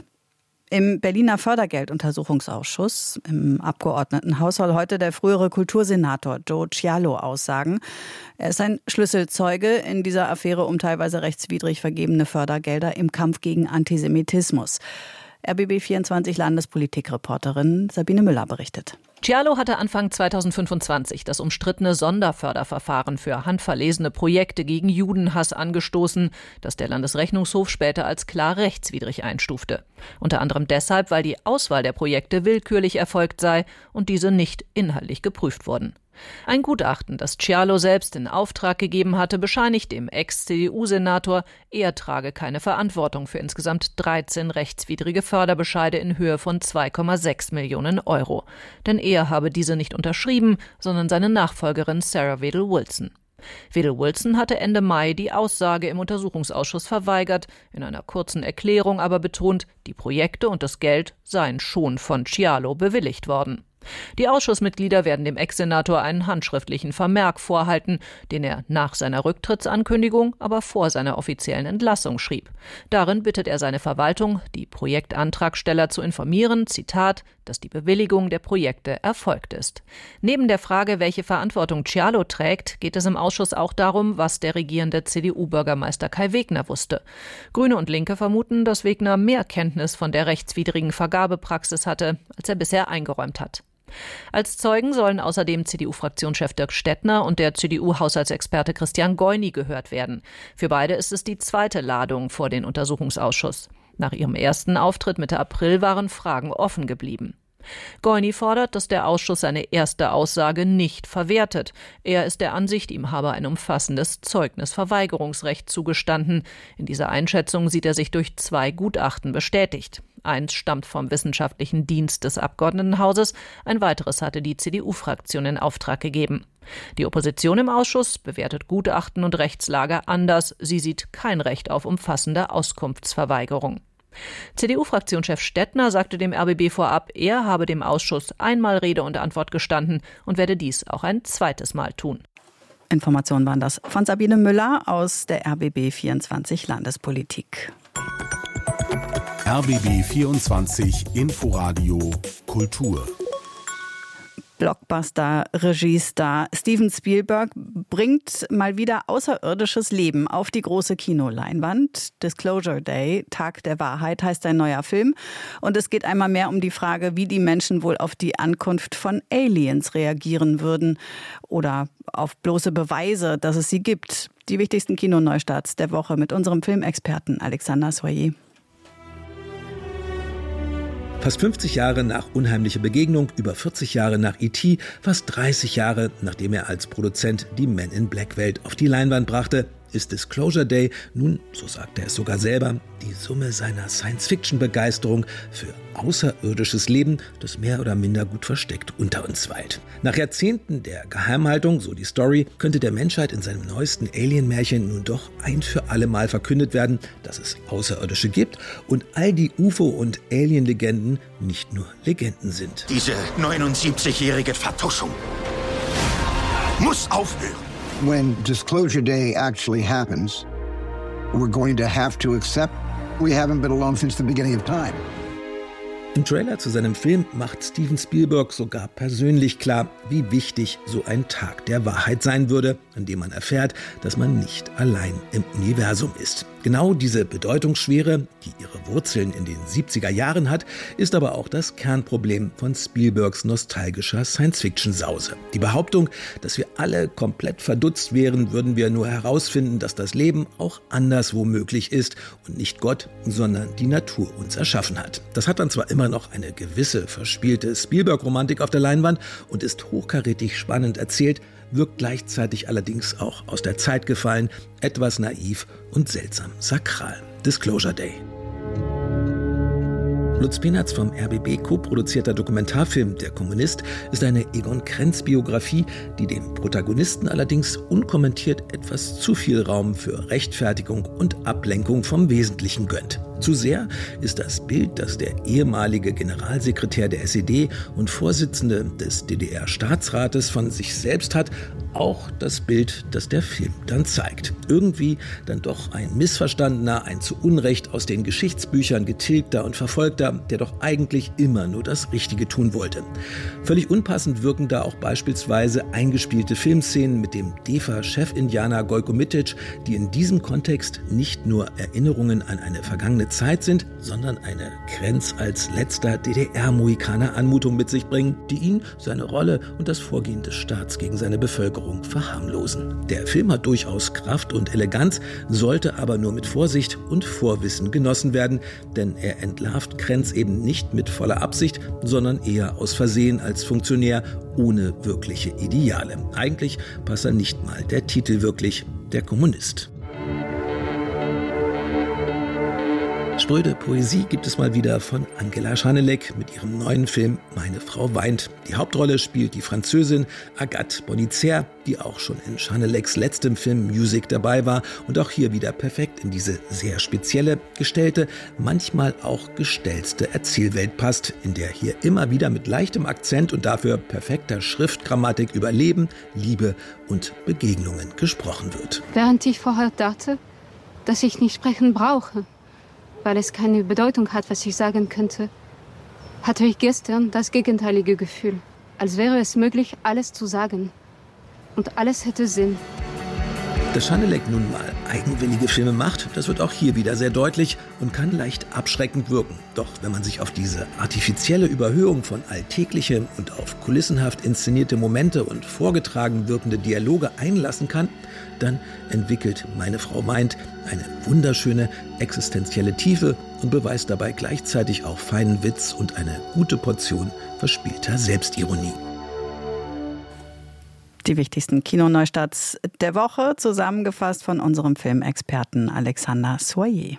Im Berliner Fördergelduntersuchungsausschuss im Abgeordnetenhaus soll heute der frühere Kultursenator Joe Cialo aussagen. Er ist ein Schlüsselzeuge in dieser Affäre um teilweise rechtswidrig vergebene Fördergelder im Kampf gegen Antisemitismus. R B B vierundzwanzig Landespolitikreporterin Sabine Müller berichtet. Cialo hatte Anfang zweitausendfünfundzwanzig das umstrittene Sonderförderverfahren für handverlesene Projekte gegen Judenhass angestoßen, das der Landesrechnungshof später als klar rechtswidrig einstufte. Unter anderem deshalb, weil die Auswahl der Projekte willkürlich erfolgt sei und diese nicht inhaltlich geprüft wurden. Ein Gutachten, das Cialo selbst in Auftrag gegeben hatte, bescheinigt dem Ex-C D U-Senator, er trage keine Verantwortung für insgesamt dreizehn rechtswidrige Förderbescheide in Höhe von zwei Komma sechs Millionen Euro. Denn er habe diese nicht unterschrieben, sondern seine Nachfolgerin Sarah Wedel-Wilson. Wedel-Wilson hatte Ende Mai die Aussage im Untersuchungsausschuss verweigert, in einer kurzen Erklärung aber betont, die Projekte und das Geld seien schon von Cialo bewilligt worden. Die Ausschussmitglieder werden dem Ex-Senator einen handschriftlichen Vermerk vorhalten, den er nach seiner Rücktrittsankündigung, aber vor seiner offiziellen Entlassung schrieb. Darin bittet er seine Verwaltung, die Projektantragsteller zu informieren, Zitat, dass die Bewilligung der Projekte erfolgt ist. Neben der Frage, welche Verantwortung Cialo trägt, geht es im Ausschuss auch darum, was der regierende C D U-Bürgermeister Kai Wegner wusste. Grüne und Linke vermuten, dass Wegner mehr Kenntnis von der rechtswidrigen Vergabepraxis hatte, als er bisher eingeräumt hat. Als Zeugen sollen außerdem C D U-Fraktionschef Dirk Stettner und der C D U-Haushaltsexperte Christian Goini gehört werden. Für beide ist es die zweite Ladung vor den Untersuchungsausschuss. Nach ihrem ersten Auftritt Mitte April waren Fragen offen geblieben. Goini fordert, dass der Ausschuss seine erste Aussage nicht verwertet. Er ist der Ansicht, ihm habe ein umfassendes Zeugnisverweigerungsrecht zugestanden. In dieser Einschätzung sieht er sich durch zwei Gutachten bestätigt. Eins stammt vom Wissenschaftlichen Dienst des Abgeordnetenhauses, ein weiteres hatte die C D U-Fraktion in Auftrag gegeben. Die Opposition im Ausschuss bewertet Gutachten und Rechtslage anders. Sie sieht kein Recht auf umfassende Auskunftsverweigerung. C D U-Fraktionschef Stettner sagte dem R B B vorab, er habe dem Ausschuss einmal Rede und Antwort gestanden und werde dies auch ein zweites Mal tun. Informationen waren das von Sabine Müller aus der R B B vierundzwanzig Landespolitik. R B B vierundzwanzig Inforadio Kultur. Blockbuster-Regiestar Steven Spielberg bringt mal wieder außerirdisches Leben auf die große Kinoleinwand. Disclosure Day, Tag der Wahrheit, heißt sein neuer Film. Und es geht einmal mehr um die Frage, wie die Menschen wohl auf die Ankunft von Aliens reagieren würden oder auf bloße Beweise, dass es sie gibt. Die wichtigsten Kinoneustarts der Woche mit unserem Filmexperten Alexander Soyer. Fast fünfzig Jahre nach Unheimliche Begegnung, über vierzig Jahre nach E T, fast dreißig Jahre, nachdem er als Produzent die Men in Black Welt auf die Leinwand brachte, ist Disclosure Day nun, so sagt er es sogar selber, die Summe seiner Science-Fiction-Begeisterung für außerirdisches Leben, das mehr oder minder gut versteckt unter uns weilt. Nach Jahrzehnten der Geheimhaltung, so die Story, könnte der Menschheit in seinem neuesten Alien-Märchen nun doch ein für alle Mal verkündet werden, dass es Außerirdische gibt und all die U F O- und Alien-Legenden nicht nur Legenden sind. Diese neunundsiebzigjährige Vertuschung muss aufhören. When Disclosure Day actually happens, we're going to have to accept we haven't been alone since the beginning of time. Im Trailer zu seinem Film macht Steven Spielberg sogar persönlich klar, wie wichtig so ein Tag der Wahrheit sein würde, an dem man erfährt, dass man nicht allein im Universum ist. Genau diese Bedeutungsschwere, die ihre Wurzeln in den siebziger Jahren hat, ist aber auch das Kernproblem von Spielbergs nostalgischer Science-Fiction-Sause. Die Behauptung, dass wir alle komplett verdutzt wären, würden wir nur herausfinden, dass das Leben auch anderswo möglich ist und nicht Gott, sondern die Natur uns erschaffen hat. Das hat dann zwar immer noch eine gewisse verspielte Spielberg-Romantik auf der Leinwand und ist hochkarätig spannend erzählt, wirkt gleichzeitig allerdings auch aus der Zeit gefallen, etwas naiv und seltsam sakral. Disclosure Day. Lutz Penatz vom R B B co-produzierter Dokumentarfilm Der Kommunist ist eine Egon Krenz-Biografie, die dem Protagonisten allerdings unkommentiert etwas zu viel Raum für Rechtfertigung und Ablenkung vom Wesentlichen gönnt. Zu sehr ist das Bild, das der ehemalige Generalsekretär der S E D und Vorsitzende des D D R-Staatsrates von sich selbst hat, auch das Bild, das der Film dann zeigt. Irgendwie dann doch ein missverstandener, ein zu Unrecht aus den Geschichtsbüchern getilgter und verfolgter, der doch eigentlich immer nur das Richtige tun wollte. Völlig unpassend wirken da auch beispielsweise eingespielte Filmszenen mit dem D E F A-Chefindianer Gojko Mitic, die in diesem Kontext nicht nur Erinnerungen an eine vergangene Zeit sind, sondern eine Krenz als letzter D D R-Mohikaner Anmutung mit sich bringen, die ihn, seine Rolle und das Vorgehen des Staats gegen seine Bevölkerung verharmlosen. Der Film hat durchaus Kraft und Eleganz, sollte aber nur mit Vorsicht und Vorwissen genossen werden, denn er entlarvt Krenz eben nicht mit voller Absicht, sondern eher aus Versehen als Funktionär ohne wirkliche Ideale. Eigentlich passt da nicht mal der Titel wirklich, Der Kommunist. Spröde Poesie gibt es mal wieder von Angela Schanelek mit ihrem neuen Film Meine Frau weint. Die Hauptrolle spielt die Französin Agathe Bonizère, die auch schon in Schaneleks letztem Film Music dabei war und auch hier wieder perfekt in diese sehr spezielle, gestellte, manchmal auch gestellte Erzählwelt passt, in der hier immer wieder mit leichtem Akzent und dafür perfekter Schriftgrammatik über Leben, Liebe und Begegnungen gesprochen wird. Während ich vorher dachte, dass ich nicht sprechen brauche, weil es keine Bedeutung hat, was ich sagen könnte, hatte ich gestern das gegenteilige Gefühl. Als wäre es möglich, alles zu sagen. Und alles hätte Sinn. Dass Schanelek nun mal eigenwillige Filme macht, das wird auch hier wieder sehr deutlich und kann leicht abschreckend wirken. Doch wenn man sich auf diese artifizielle Überhöhung von Alltäglichem und auf kulissenhaft inszenierte Momente und vorgetragen wirkende Dialoge einlassen kann, dann entwickelt Meine Frau weint eine wunderschöne existenzielle Tiefe und beweist dabei gleichzeitig auch feinen Witz und eine gute Portion verspielter Selbstironie. Die wichtigsten Kinoneustarts der Woche, zusammengefasst von unserem Filmexperten Alexander Soyer.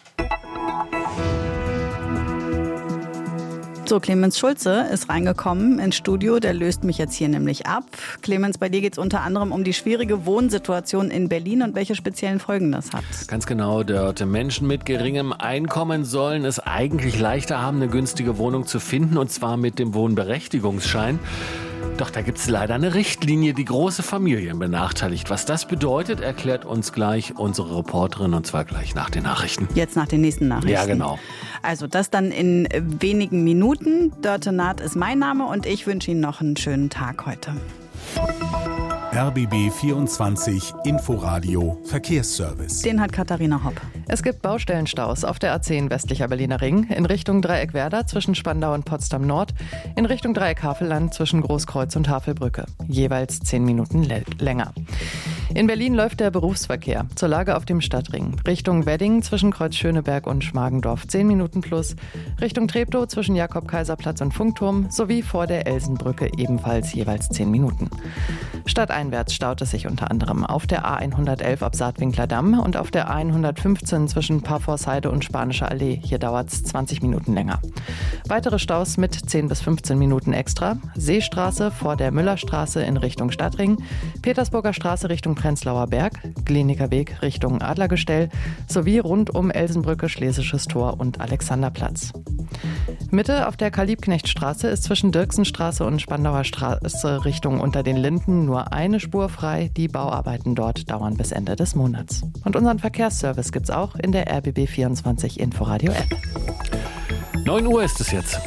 So, Clemens Schulze ist reingekommen ins Studio, der löst mich jetzt hier nämlich ab. Clemens, bei dir geht es unter anderem um die schwierige Wohnsituation in Berlin und welche speziellen Folgen das hat. Ganz genau, Dörte. Menschen mit geringem Einkommen sollen es eigentlich leichter haben, eine günstige Wohnung zu finden, und zwar mit dem Wohnberechtigungsschein. Doch da gibt es leider eine Richtlinie, die große Familien benachteiligt. Was das bedeutet, erklärt uns gleich unsere Reporterin, und zwar gleich nach den Nachrichten. Jetzt nach den nächsten Nachrichten. Ja, genau. Also das dann in wenigen Minuten. Dörte Naht ist mein Name und ich wünsche Ihnen noch einen schönen Tag heute. R B B vierundzwanzig Inforadio Verkehrsservice. Den hat Katharina Hopp. Es gibt Baustellenstaus auf der A zehn westlicher Berliner Ring, in Richtung Dreieck Werder zwischen Spandau und Potsdam Nord, in Richtung Dreieck Havelland zwischen Großkreuz und Havelbrücke. Jeweils zehn Minuten le- länger. In Berlin läuft der Berufsverkehr zur Lage auf dem Stadtring. Richtung Wedding zwischen Kreuz Schöneberg und Schmargendorf zehn Minuten plus. Richtung Treptow zwischen Jakob-Kaiser-Platz und Funkturm sowie vor der Elsenbrücke ebenfalls jeweils zehn Minuten. Stadteinwärts staut es sich unter anderem auf der A hundertelf ab Saatwinkler Damm und auf der A hundertfünfzehn zwischen Parforceheide und Spanische Allee. Hier dauert es zwanzig Minuten länger. Weitere Staus mit zehn bis fünfzehn Minuten extra. Seestraße vor der Müllerstraße in Richtung Stadtring, Petersburger Straße Richtung Prenzlauer Berg, Gleniker Weg Richtung Adlergestell sowie rund um Elsenbrücke, Schlesisches Tor und Alexanderplatz. Mitte auf der Karl-Liebknecht-Straße ist zwischen Dirksenstraße und Spandauer Straße Richtung Unter den Linden nur eine Spur frei. Die Bauarbeiten dort dauern bis Ende des Monats. Und unseren Verkehrsservice gibt's auch in der R B B vierundzwanzig Inforadio-App. neun Uhr ist es jetzt.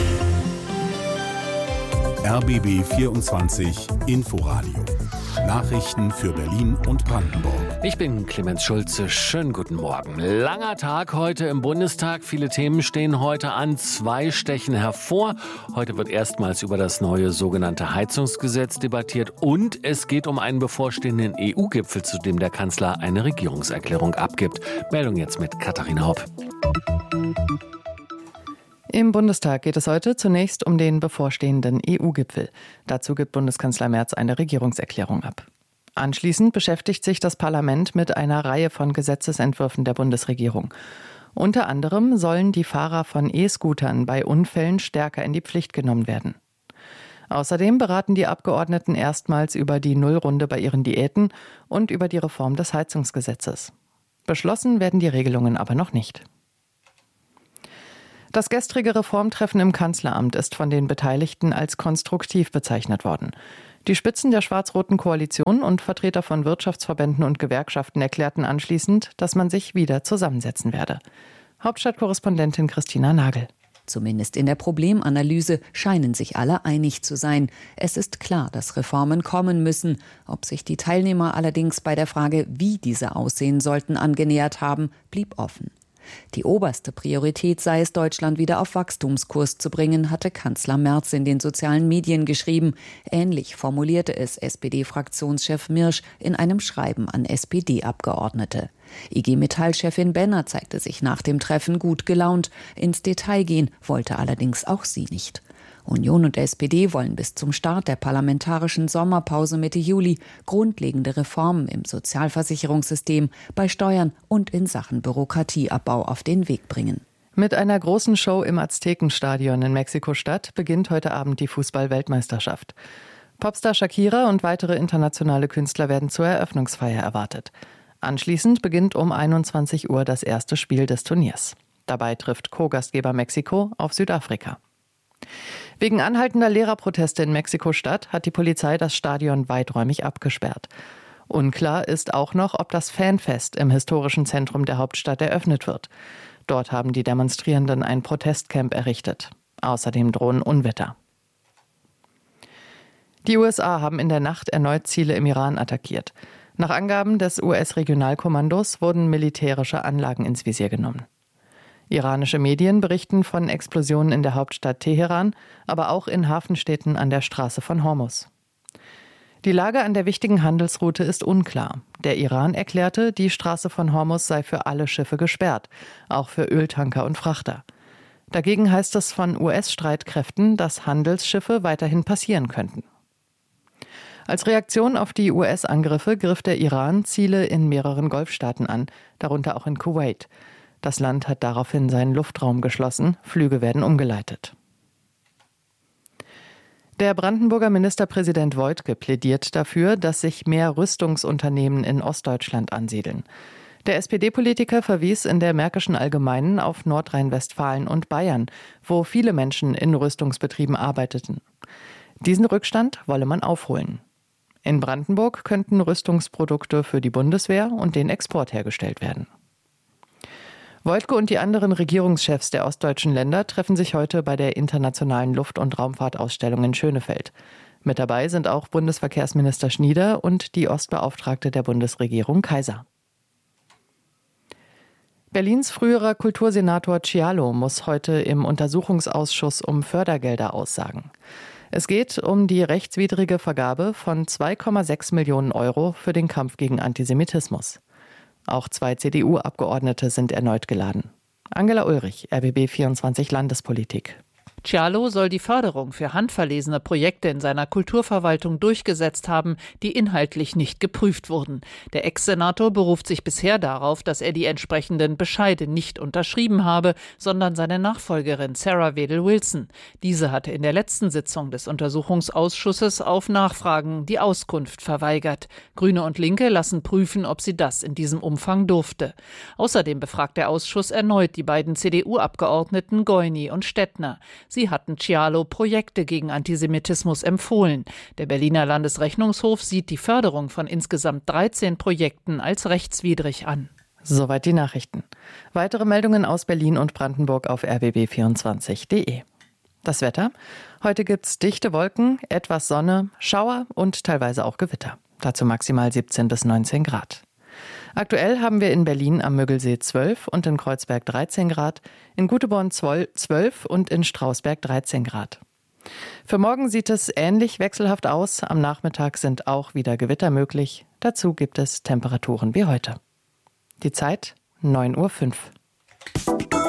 R B B vierundzwanzig Inforadio. Nachrichten für Berlin und Brandenburg. Ich bin Clemens Schulze. Schönen guten Morgen. Langer Tag heute im Bundestag. Viele Themen stehen heute an. Zwei stechen hervor. Heute wird erstmals über das neue sogenannte Heizungsgesetz debattiert. Und es geht um einen bevorstehenden E U-Gipfel, zu dem der Kanzler eine Regierungserklärung abgibt. Meldung jetzt mit Katharina Hopp. Im Bundestag geht es heute zunächst um den bevorstehenden E U-Gipfel. Dazu gibt Bundeskanzler Merz eine Regierungserklärung ab. Anschließend beschäftigt sich das Parlament mit einer Reihe von Gesetzesentwürfen der Bundesregierung. Unter anderem sollen die Fahrer von E-Scootern bei Unfällen stärker in die Pflicht genommen werden. Außerdem beraten die Abgeordneten erstmals über die Nullrunde bei ihren Diäten und über die Reform des Heizungsgesetzes. Beschlossen werden die Regelungen aber noch nicht. Das gestrige Reformtreffen im Kanzleramt ist von den Beteiligten als konstruktiv bezeichnet worden. Die Spitzen der schwarz-roten Koalition und Vertreter von Wirtschaftsverbänden und Gewerkschaften erklärten anschließend, dass man sich wieder zusammensetzen werde. Hauptstadtkorrespondentin Christina Nagel. Zumindest in der Problemanalyse scheinen sich alle einig zu sein. Es ist klar, dass Reformen kommen müssen. Ob sich die Teilnehmer allerdings bei der Frage, wie diese aussehen sollten, angenähert haben, blieb offen. Die oberste Priorität sei es, Deutschland wieder auf Wachstumskurs zu bringen, hatte Kanzler Merz in den sozialen Medien geschrieben. Ähnlich formulierte es S P D-Fraktionschef Mirsch in einem Schreiben an S P D-Abgeordnete. I G Metall-Chefin Benner zeigte sich nach dem Treffen gut gelaunt. Ins Detail gehen wollte allerdings auch sie nicht. Union und S P D wollen bis zum Start der parlamentarischen Sommerpause Mitte Juli grundlegende Reformen im Sozialversicherungssystem, bei Steuern und in Sachen Bürokratieabbau auf den Weg bringen. Mit einer großen Show im Aztekenstadion in Mexiko-Stadt beginnt heute Abend die Fußball-Weltmeisterschaft. Popstar Shakira und weitere internationale Künstler werden zur Eröffnungsfeier erwartet. Anschließend beginnt um einundzwanzig Uhr das erste Spiel des Turniers. Dabei trifft Co-Gastgeber Mexiko auf Südafrika. Wegen anhaltender Lehrerproteste in Mexiko-Stadt hat die Polizei das Stadion weiträumig abgesperrt. Unklar ist auch noch, ob das Fanfest im historischen Zentrum der Hauptstadt eröffnet wird. Dort haben die Demonstrierenden ein Protestcamp errichtet. Außerdem drohen Unwetter. Die U S A haben in der Nacht erneut Ziele im Iran attackiert. Nach Angaben des U S-Regionalkommandos wurden militärische Anlagen ins Visier genommen. Iranische Medien berichten von Explosionen in der Hauptstadt Teheran, aber auch in Hafenstädten an der Straße von Hormuz. Die Lage an der wichtigen Handelsroute ist unklar. Der Iran erklärte, die Straße von Hormuz sei für alle Schiffe gesperrt, auch für Öltanker und Frachter. Dagegen heißt es von U S-Streitkräften, dass Handelsschiffe weiterhin passieren könnten. Als Reaktion auf die U S-Angriffe griff der Iran Ziele in mehreren Golfstaaten an, darunter auch in Kuwait. Das Land hat daraufhin seinen Luftraum geschlossen. Flüge werden umgeleitet. Der Brandenburger Ministerpräsident Woidke plädiert dafür, dass sich mehr Rüstungsunternehmen in Ostdeutschland ansiedeln. Der S P D-Politiker verwies in der Märkischen Allgemeinen auf Nordrhein-Westfalen und Bayern, wo viele Menschen in Rüstungsbetrieben arbeiteten. Diesen Rückstand wolle man aufholen. In Brandenburg könnten Rüstungsprodukte für die Bundeswehr und den Export hergestellt werden. Woidke und die anderen Regierungschefs der ostdeutschen Länder treffen sich heute bei der Internationalen Luft- und Raumfahrtausstellung in Schönefeld. Mit dabei sind auch Bundesverkehrsminister Schnieder und die Ostbeauftragte der Bundesregierung Kaiser. Berlins früherer Kultursenator Cialo muss heute im Untersuchungsausschuss um Fördergelder aussagen. Es geht um die rechtswidrige Vergabe von zwei Komma sechs Millionen Euro für den Kampf gegen Antisemitismus. Auch zwei C D U-Abgeordnete sind erneut geladen. Angela Ulrich, R B B vierundzwanzig Landespolitik. Cialo soll die Förderung für handverlesene Projekte in seiner Kulturverwaltung durchgesetzt haben, die inhaltlich nicht geprüft wurden. Der Ex-Senator beruft sich bisher darauf, dass er die entsprechenden Bescheide nicht unterschrieben habe, sondern seine Nachfolgerin Sarah Wedel-Wilson. Diese hatte in der letzten Sitzung des Untersuchungsausschusses auf Nachfragen die Auskunft verweigert. Grüne und Linke lassen prüfen, ob sie das in diesem Umfang durfte. Außerdem befragt der Ausschuss erneut die beiden C D U-Abgeordneten Goini und Stettner. Sie hatten Cialo Projekte gegen Antisemitismus empfohlen. Der Berliner Landesrechnungshof sieht die Förderung von insgesamt dreizehn Projekten als rechtswidrig an. Soweit die Nachrichten. Weitere Meldungen aus Berlin und Brandenburg auf r b b vierundzwanzig punkt de. Das Wetter? Heute gibt's dichte Wolken, etwas Sonne, Schauer und teilweise auch Gewitter. Dazu maximal siebzehn bis neunzehn Grad. Aktuell haben wir in Berlin am Müggelsee zwölf und in Kreuzberg dreizehn Grad, in Guteborn zwölf und in Strausberg dreizehn Grad. Für morgen sieht es ähnlich wechselhaft aus. Am Nachmittag sind auch wieder Gewitter möglich. Dazu gibt es Temperaturen wie heute. Die Zeit neun Uhr fünf.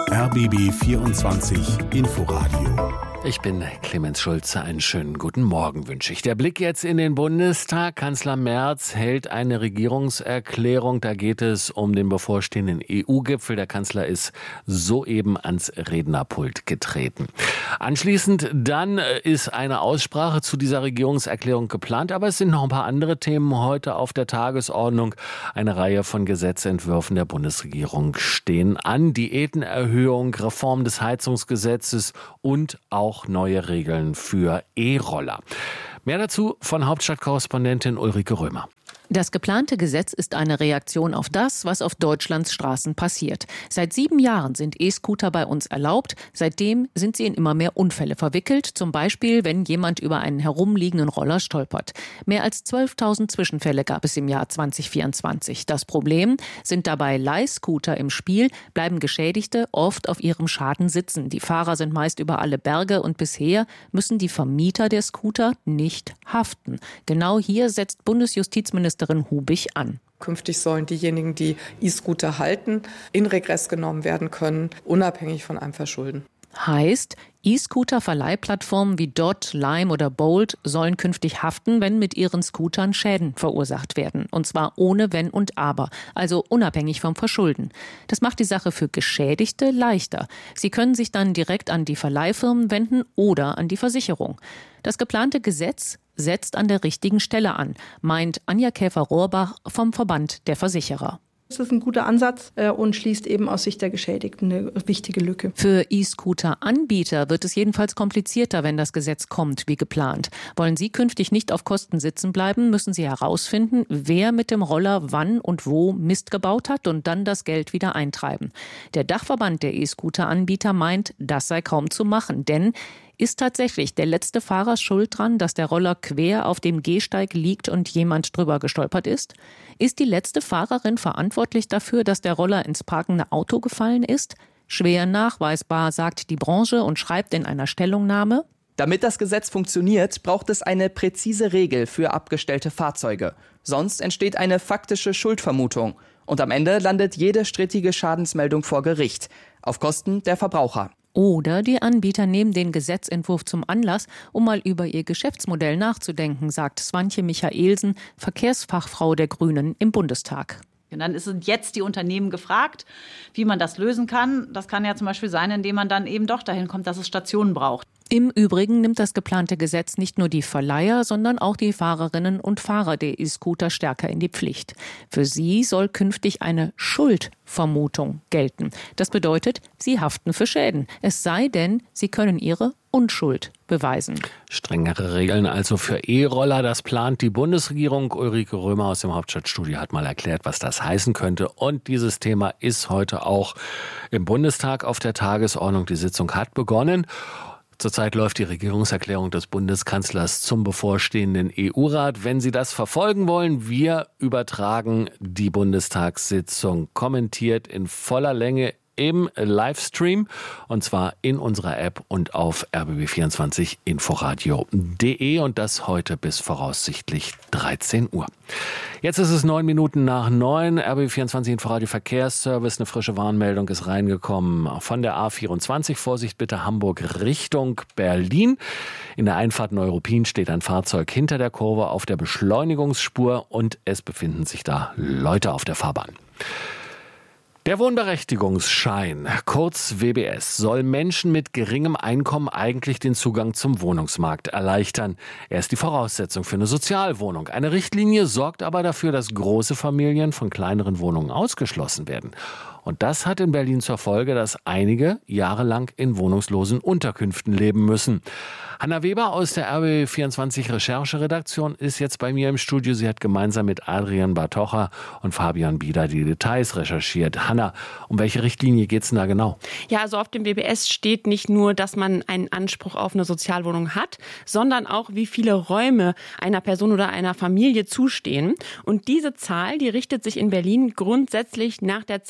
R B B vierundzwanzig Inforadio. Ich bin Clemens Schulze. Einen schönen guten Morgen wünsche ich. Der Blick jetzt in den Bundestag. Kanzler Merz hält eine Regierungserklärung. Da geht es um den bevorstehenden E U-Gipfel. Der Kanzler ist soeben ans Rednerpult getreten. Anschließend dann ist eine Aussprache zu dieser Regierungserklärung geplant. Aber es sind noch ein paar andere Themen heute auf der Tagesordnung. Eine Reihe von Gesetzentwürfen der Bundesregierung stehen an. Diätenerhöhung, Reform des Heizungsgesetzes und auch neue Regeln für E-Roller. Mehr dazu von Hauptstadtkorrespondentin Ulrike Römer. Das geplante Gesetz ist eine Reaktion auf das, was auf Deutschlands Straßen passiert. Seit sieben Jahren sind E-Scooter bei uns erlaubt. Seitdem sind sie in immer mehr Unfälle verwickelt. Zum Beispiel, wenn jemand über einen herumliegenden Roller stolpert. Mehr als zwölftausend Zwischenfälle gab es im Jahr zwanzig vierundzwanzig. Das Problem: Sind dabei Leihscooter im Spiel, bleiben Geschädigte oft auf ihrem Schaden sitzen. Die Fahrer sind meist über alle Berge und bisher müssen die Vermieter der Scooter nicht haften. Genau hier setzt Bundesjustizministerin Hubich an. Künftig sollen diejenigen, die E-Scooter halten, in Regress genommen werden können, unabhängig von einem Verschulden. Heißt, E-Scooter-Verleihplattformen wie Dot, Lime oder Bolt sollen künftig haften, wenn mit ihren Scootern Schäden verursacht werden. Und zwar ohne Wenn und Aber, also unabhängig vom Verschulden. Das macht die Sache für Geschädigte leichter. Sie können sich dann direkt an die Verleihfirmen wenden oder an die Versicherung. Das geplante Gesetz setzt an der richtigen Stelle an, meint Anja Käfer-Rohrbach vom Verband der Versicherer. Das ist ein guter Ansatz und schließt eben aus Sicht der Geschädigten eine wichtige Lücke. Für E-Scooter-Anbieter wird es jedenfalls komplizierter, wenn das Gesetz kommt, wie geplant. Wollen Sie künftig nicht auf Kosten sitzen bleiben, müssen Sie herausfinden, wer mit dem Roller wann und wo Mist gebaut hat und dann das Geld wieder eintreiben. Der Dachverband der E-Scooter-Anbieter meint, das sei kaum zu machen, denn ist tatsächlich der letzte Fahrer schuld dran, dass der Roller quer auf dem Gehsteig liegt und jemand drüber gestolpert ist? Ist die letzte Fahrerin verantwortlich dafür, dass der Roller ins parkende Auto gefallen ist? Schwer nachweisbar, sagt die Branche und schreibt in einer Stellungnahme: Damit das Gesetz funktioniert, braucht es eine präzise Regel für abgestellte Fahrzeuge. Sonst entsteht eine faktische Schuldvermutung. Und am Ende landet jede strittige Schadensmeldung vor Gericht, auf Kosten der Verbraucher. Oder die Anbieter nehmen den Gesetzentwurf zum Anlass, um mal über ihr Geschäftsmodell nachzudenken, sagt Swantje Michaelsen, Verkehrsfachfrau der Grünen im Bundestag. Und dann sind jetzt die Unternehmen gefragt, wie man das lösen kann. Das kann ja zum Beispiel sein, indem man dann eben doch dahin kommt, dass es Stationen braucht. Im Übrigen nimmt das geplante Gesetz nicht nur die Verleiher, sondern auch die Fahrerinnen und Fahrer der E-Scooter stärker in die Pflicht. Für sie soll künftig eine Schuldvermutung gelten. Das bedeutet, sie haften für Schäden. Es sei denn, sie können ihre Unschuld beweisen. Strengere Regeln also für E-Roller, das plant die Bundesregierung. Ulrike Römer aus dem Hauptstadtstudio hat mal erklärt, was das heißen könnte. Und dieses Thema ist heute auch im Bundestag auf der Tagesordnung. Die Sitzung hat begonnen. Zurzeit läuft die Regierungserklärung des Bundeskanzlers zum bevorstehenden E U-Rat. Wenn Sie das verfolgen wollen, wir übertragen die Bundestagssitzung kommentiert in voller Länge im Livestream, und zwar in unserer App und auf r b b vierundzwanzig inforadio punkt de, und das heute bis voraussichtlich dreizehn Uhr. Jetzt ist es neun Minuten nach neun. R B B vierundzwanzig Inforadio Verkehrsservice. Eine frische Warnmeldung ist reingekommen von der A vierundzwanzig. Vorsicht bitte, Hamburg Richtung Berlin. In der Einfahrt Neuruppin steht ein Fahrzeug hinter der Kurve auf der Beschleunigungsspur und es befinden sich da Leute auf der Fahrbahn. Der Wohnberechtigungsschein, kurz W B S, soll Menschen mit geringem Einkommen eigentlich den Zugang zum Wohnungsmarkt erleichtern. Er ist die Voraussetzung für eine Sozialwohnung. Eine Richtlinie sorgt aber dafür, dass große Familien von kleineren Wohnungen ausgeschlossen werden. Und das hat in Berlin zur Folge, dass einige jahrelang in wohnungslosen Unterkünften leben müssen. Hanna Weber aus der R B B vierundzwanzig Rechercheredaktion ist jetzt bei mir im Studio. Sie hat gemeinsam mit Adrian Bartocha und Fabian Bieder die Details recherchiert. Hanna, um welche Richtlinie geht es denn da genau? Ja, also auf dem W B S steht nicht nur, dass man einen Anspruch auf eine Sozialwohnung hat, sondern auch, wie viele Räume einer Person oder einer Familie zustehen. Und diese Zahl, die richtet sich in Berlin grundsätzlich nach der Zahl der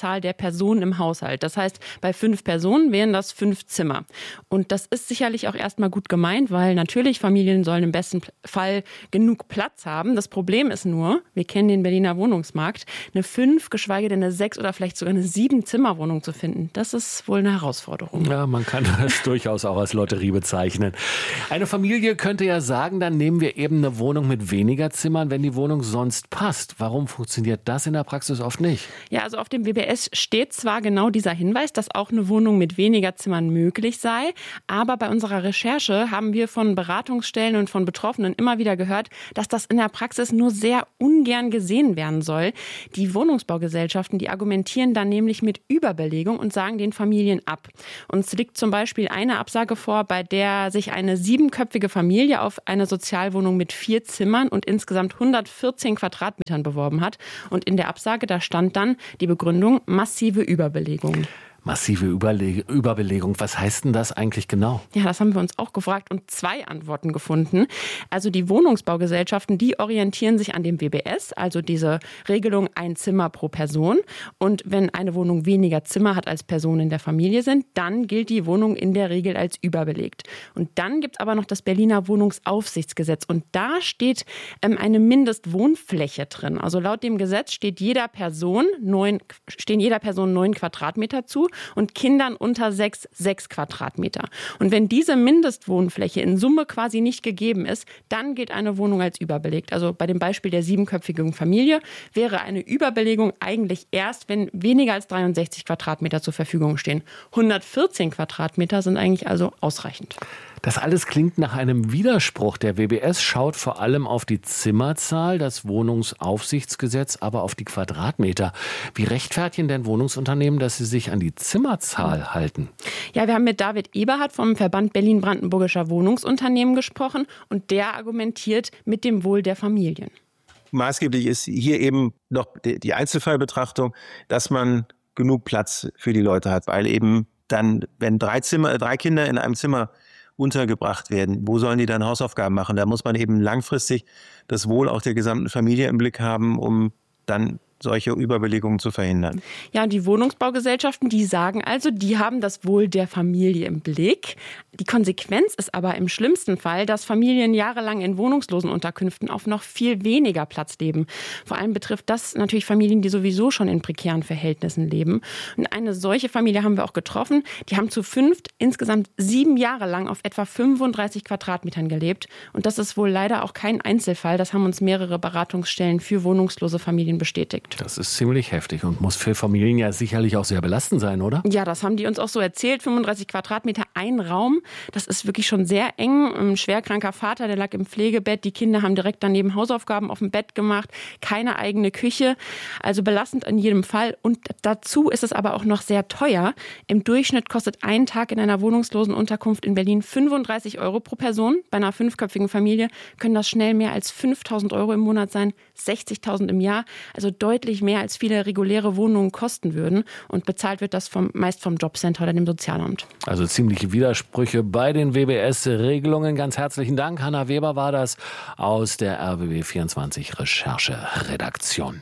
Personen im Haushalt. Das heißt, bei fünf Personen wären das fünf Zimmer. Und das ist sicherlich auch erstmal gut gemeint, weil natürlich Familien sollen im besten Fall genug Platz haben. Das Problem ist nur, wir kennen den Berliner Wohnungsmarkt, eine fünf, geschweige denn eine sechs oder vielleicht sogar eine sieben Zimmerwohnung zu finden. Das ist wohl eine Herausforderung. Ja, man kann das durchaus auch als Lotterie bezeichnen. Eine Familie könnte ja sagen, dann nehmen wir eben eine Wohnung mit weniger Zimmern, wenn die Wohnung sonst passt. Warum funktioniert das in der Praxis oft nicht? Ja, also auf dem W B S steht zwar genau dieser Hinweis, dass auch eine Wohnung mit weniger Zimmern möglich sei, aber bei unserer Recherche haben wir von Beratungsstellen und von Betroffenen immer wieder gehört, dass das in der Praxis nur sehr ungern gesehen werden soll. Die Wohnungsbaugesellschaften, die argumentieren dann nämlich mit Überbelegung und sagen den Familien ab. Uns liegt zum Beispiel eine Absage vor, bei der sich eine siebenköpfige Familie auf eine Sozialwohnung mit vier Zimmern und insgesamt hundertvierzehn Quadratmetern beworben hat. Und in der Absage, da stand dann die Begründung massive Überbelegung. Massive Überle- Überbelegung. Was heißt denn das eigentlich genau? Ja, das haben wir uns auch gefragt und zwei Antworten gefunden. Also die Wohnungsbaugesellschaften, die orientieren sich an dem W B S, also diese Regelung ein Zimmer pro Person. Und wenn eine Wohnung weniger Zimmer hat als Personen in der Familie sind, dann gilt die Wohnung in der Regel als überbelegt. Und dann gibt es aber noch das Berliner Wohnungsaufsichtsgesetz. Und da steht ähm, eine Mindestwohnfläche drin. Also laut dem Gesetz steht jeder Person neun, stehen jeder Person neun Quadratmeter zu. Und Kindern unter sechs, sechs Quadratmeter. Und wenn diese Mindestwohnfläche in Summe quasi nicht gegeben ist, dann gilt eine Wohnung als überbelegt. Also bei dem Beispiel der siebenköpfigen Familie wäre eine Überbelegung eigentlich erst, wenn weniger als dreiundsechzig Quadratmeter zur Verfügung stehen. hundertvierzehn Quadratmeter sind eigentlich also ausreichend. Das alles klingt nach einem Widerspruch. Der W B S schaut vor allem auf die Zimmerzahl, das Wohnungsaufsichtsgesetz, aber auf die Quadratmeter. Wie rechtfertigen denn Wohnungsunternehmen, dass sie sich an die Zimmerzahl halten? Ja, wir haben mit David Eberhardt vom Verband Berlin-Brandenburgischer Wohnungsunternehmen gesprochen und der argumentiert mit dem Wohl der Familien. Maßgeblich ist hier eben noch die Einzelfallbetrachtung, dass man genug Platz für die Leute hat, weil eben dann, wenn drei Zimmer, drei Kinder in einem Zimmer untergebracht werden, wo sollen die dann Hausaufgaben machen? Da muss man eben langfristig das Wohl auch der gesamten Familie im Blick haben, um dann solche Überbelegungen zu verhindern. Ja, und die Wohnungsbaugesellschaften, die sagen also, die haben das Wohl der Familie im Blick. Die Konsequenz ist aber im schlimmsten Fall, dass Familien jahrelang in Wohnungslosenunterkünften auf noch viel weniger Platz leben. Vor allem betrifft das natürlich Familien, die sowieso schon in prekären Verhältnissen leben. Und eine solche Familie haben wir auch getroffen. Die haben zu fünft insgesamt sieben Jahre lang auf etwa fünfunddreißig Quadratmetern gelebt. Und das ist wohl leider auch kein Einzelfall. Das haben uns mehrere Beratungsstellen für wohnungslose Familien bestätigt. Das ist ziemlich heftig und muss für Familien ja sicherlich auch sehr belastend sein, oder? Ja, das haben die uns auch so erzählt. fünfunddreißig Quadratmeter, ein Raum. Das ist wirklich schon sehr eng. Ein schwerkranker Vater, der lag im Pflegebett. Die Kinder haben direkt daneben Hausaufgaben auf dem Bett gemacht. Keine eigene Küche. Also belastend in jedem Fall. Und dazu ist es aber auch noch sehr teuer. Im Durchschnitt kostet ein Tag in einer wohnungslosen Unterkunft in Berlin fünfunddreißig Euro pro Person. Bei einer fünfköpfigen Familie können das schnell mehr als fünftausend Euro im Monat sein. sechzigtausend im Jahr. Also deutlich mehr als viele reguläre Wohnungen kosten würden. Und bezahlt wird das vom, meist vom Jobcenter oder dem Sozialamt. Also ziemliche Widersprüche bei den W B S-Regelungen. Ganz herzlichen Dank. Hanna Weber war das aus der R B B vierundzwanzig Recherche-Redaktion.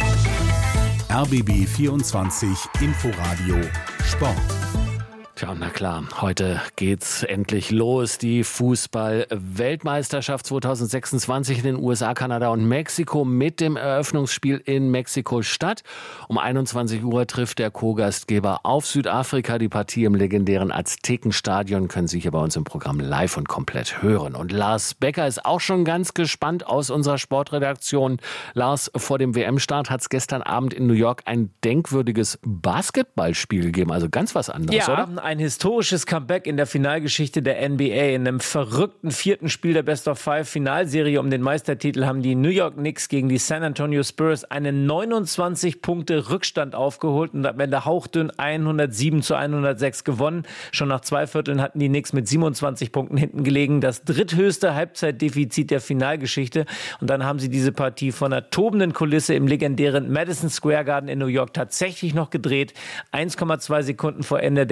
R B B vierundzwanzig Inforadio Sport. Tja, na klar, heute geht's endlich los. Die Fußball-Weltmeisterschaft zwanzig sechsundzwanzig in den U S A, Kanada und Mexiko mit dem Eröffnungsspiel in Mexiko-Stadt. Um einundzwanzig Uhr trifft der Co-Gastgeber auf Südafrika. Die Partie im legendären Aztekenstadion können Sie hier bei uns im Programm live und komplett hören. Und Lars Becker ist auch schon ganz gespannt aus unserer Sportredaktion. Lars, vor dem W M-Start hat es gestern Abend in New York ein denkwürdiges Basketballspiel gegeben. Also ganz was anderes, ja, oder? Ein historisches Comeback in der Finalgeschichte der N B A. In einem verrückten vierten Spiel der Best-of-Five-Finalserie um den Meistertitel haben die New York Knicks gegen die San Antonio Spurs einen neunundzwanzig Punkte Rückstand aufgeholt und am Ende hauchdünn hundertsieben zu hundertsechs gewonnen. Schon nach zwei Vierteln hatten die Knicks mit siebenundzwanzig Punkten hinten gelegen. Das dritthöchste Halbzeitdefizit der Finalgeschichte. Und dann haben sie diese Partie von einer tobenden Kulisse im legendären Madison Square Garden in New York tatsächlich noch gedreht. eins Komma zwei Sekunden vor Ende der entscheidenden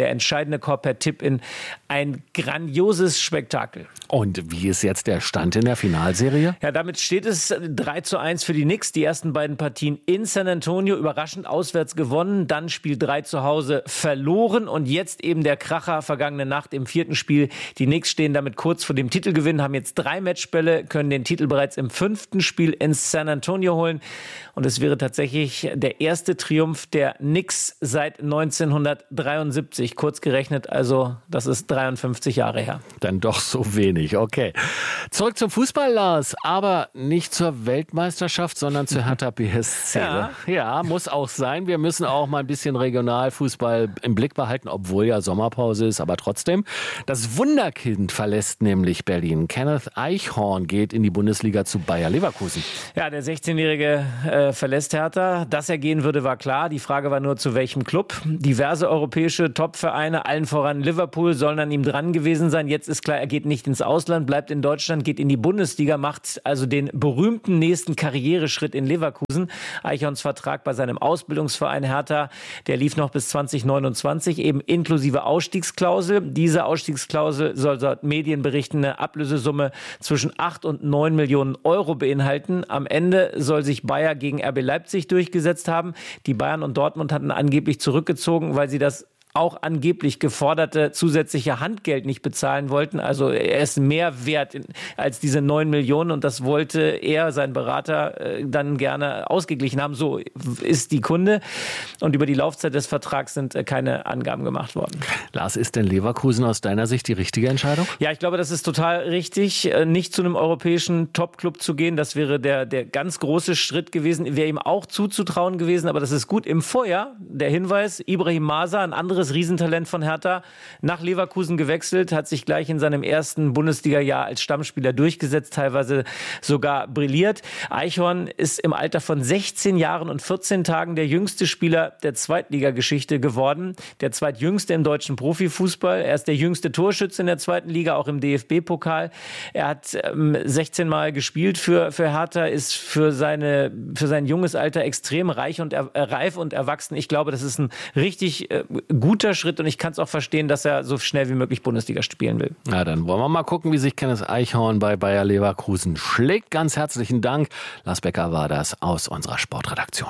entscheidende Korb per Tip-In. Ein grandioses Spektakel. Und wie ist jetzt der Stand in der Finalserie? Ja, damit steht es drei zu eins für die Knicks. Die ersten beiden Partien in San Antonio überraschend auswärts gewonnen. Dann Spiel drei zu Hause verloren. Und jetzt eben der Kracher vergangene Nacht im vierten Spiel. Die Knicks stehen damit kurz vor dem Titelgewinn, haben jetzt drei Matchbälle, können den Titel bereits im fünften Spiel in San Antonio holen. Und es wäre tatsächlich der erste Triumph der Knicks seit neunzehnhundertdreiundsiebzig. Kurz gerechnet, also das ist dreiundfünfzig Jahre her. Dann doch so wenig, okay. Zurück zum Fußball, Lars, aber nicht zur Weltmeisterschaft, sondern zur Hertha B S C. Ja. ja, muss auch sein. Wir müssen auch mal ein bisschen Regionalfußball im Blick behalten, obwohl ja Sommerpause ist, aber trotzdem. Das Wunderkind verlässt nämlich Berlin. Kenneth Eichhorn geht in die Bundesliga zu Bayer Leverkusen. Ja, der sechzehnjährige äh, verlässt Hertha. Dass er gehen würde, war klar. Die Frage war nur, zu welchem Club. Diverse europäische Topvereine, allen voran Liverpool, sollen an ihm dran gewesen sein. Jetzt ist klar, er geht nicht ins Ausland, bleibt in Deutschland, geht in die Bundesliga, macht also den berühmten nächsten Karriereschritt in Leverkusen. Eichhorns Vertrag bei seinem Ausbildungsverein Hertha, der lief noch bis zwanzig neunundzwanzig, eben inklusive Ausstiegsklausel. Diese Ausstiegsklausel soll laut Medienberichten eine Ablösesumme zwischen acht und neun Millionen Euro beinhalten. Am Ende soll sich Bayer gegen R B Leipzig durchgesetzt haben. Die Bayern und Dortmund hatten angeblich zurückgezogen, weil sie das auch angeblich geforderte zusätzliche Handgeld nicht bezahlen wollten. Also er ist mehr wert als diese neun Millionen und das wollte er, sein Berater, dann gerne ausgeglichen haben. So ist die Kunde. Und über die Laufzeit des Vertrags sind keine Angaben gemacht worden. Lars, ist denn Leverkusen aus deiner Sicht die richtige Entscheidung? Ja, ich glaube, das ist total richtig, nicht zu einem europäischen Top-Club zu gehen. Das wäre der, der ganz große Schritt gewesen. Wäre ihm auch zuzutrauen gewesen, aber das ist gut. Im Vorjahr der Hinweis, Ibrahim Masa, ein anderes Riesentalent von Hertha, nach Leverkusen gewechselt, hat sich gleich in seinem ersten Bundesliga-Jahr als Stammspieler durchgesetzt, teilweise sogar brilliert. Eichhorn ist im Alter von sechzehn Jahren und vierzehn Tagen der jüngste Spieler der Zweitligageschichte geworden, der zweitjüngste im deutschen Profifußball. Er ist der jüngste Torschütze in der zweiten Liga, auch im D F B-Pokal. Er hat ähm, sechzehn Mal gespielt für, für Hertha, ist für, seine, für sein junges Alter extrem reich und er, reif und erwachsen. Ich glaube, das ist ein richtig äh, guter Schritt und ich kann es auch verstehen, dass er so schnell wie möglich Bundesliga spielen will. Na, dann wollen wir mal gucken, wie sich Kenneth Eichhorn bei Bayer Leverkusen schlägt. Ganz herzlichen Dank. Lars Becker war das aus unserer Sportredaktion.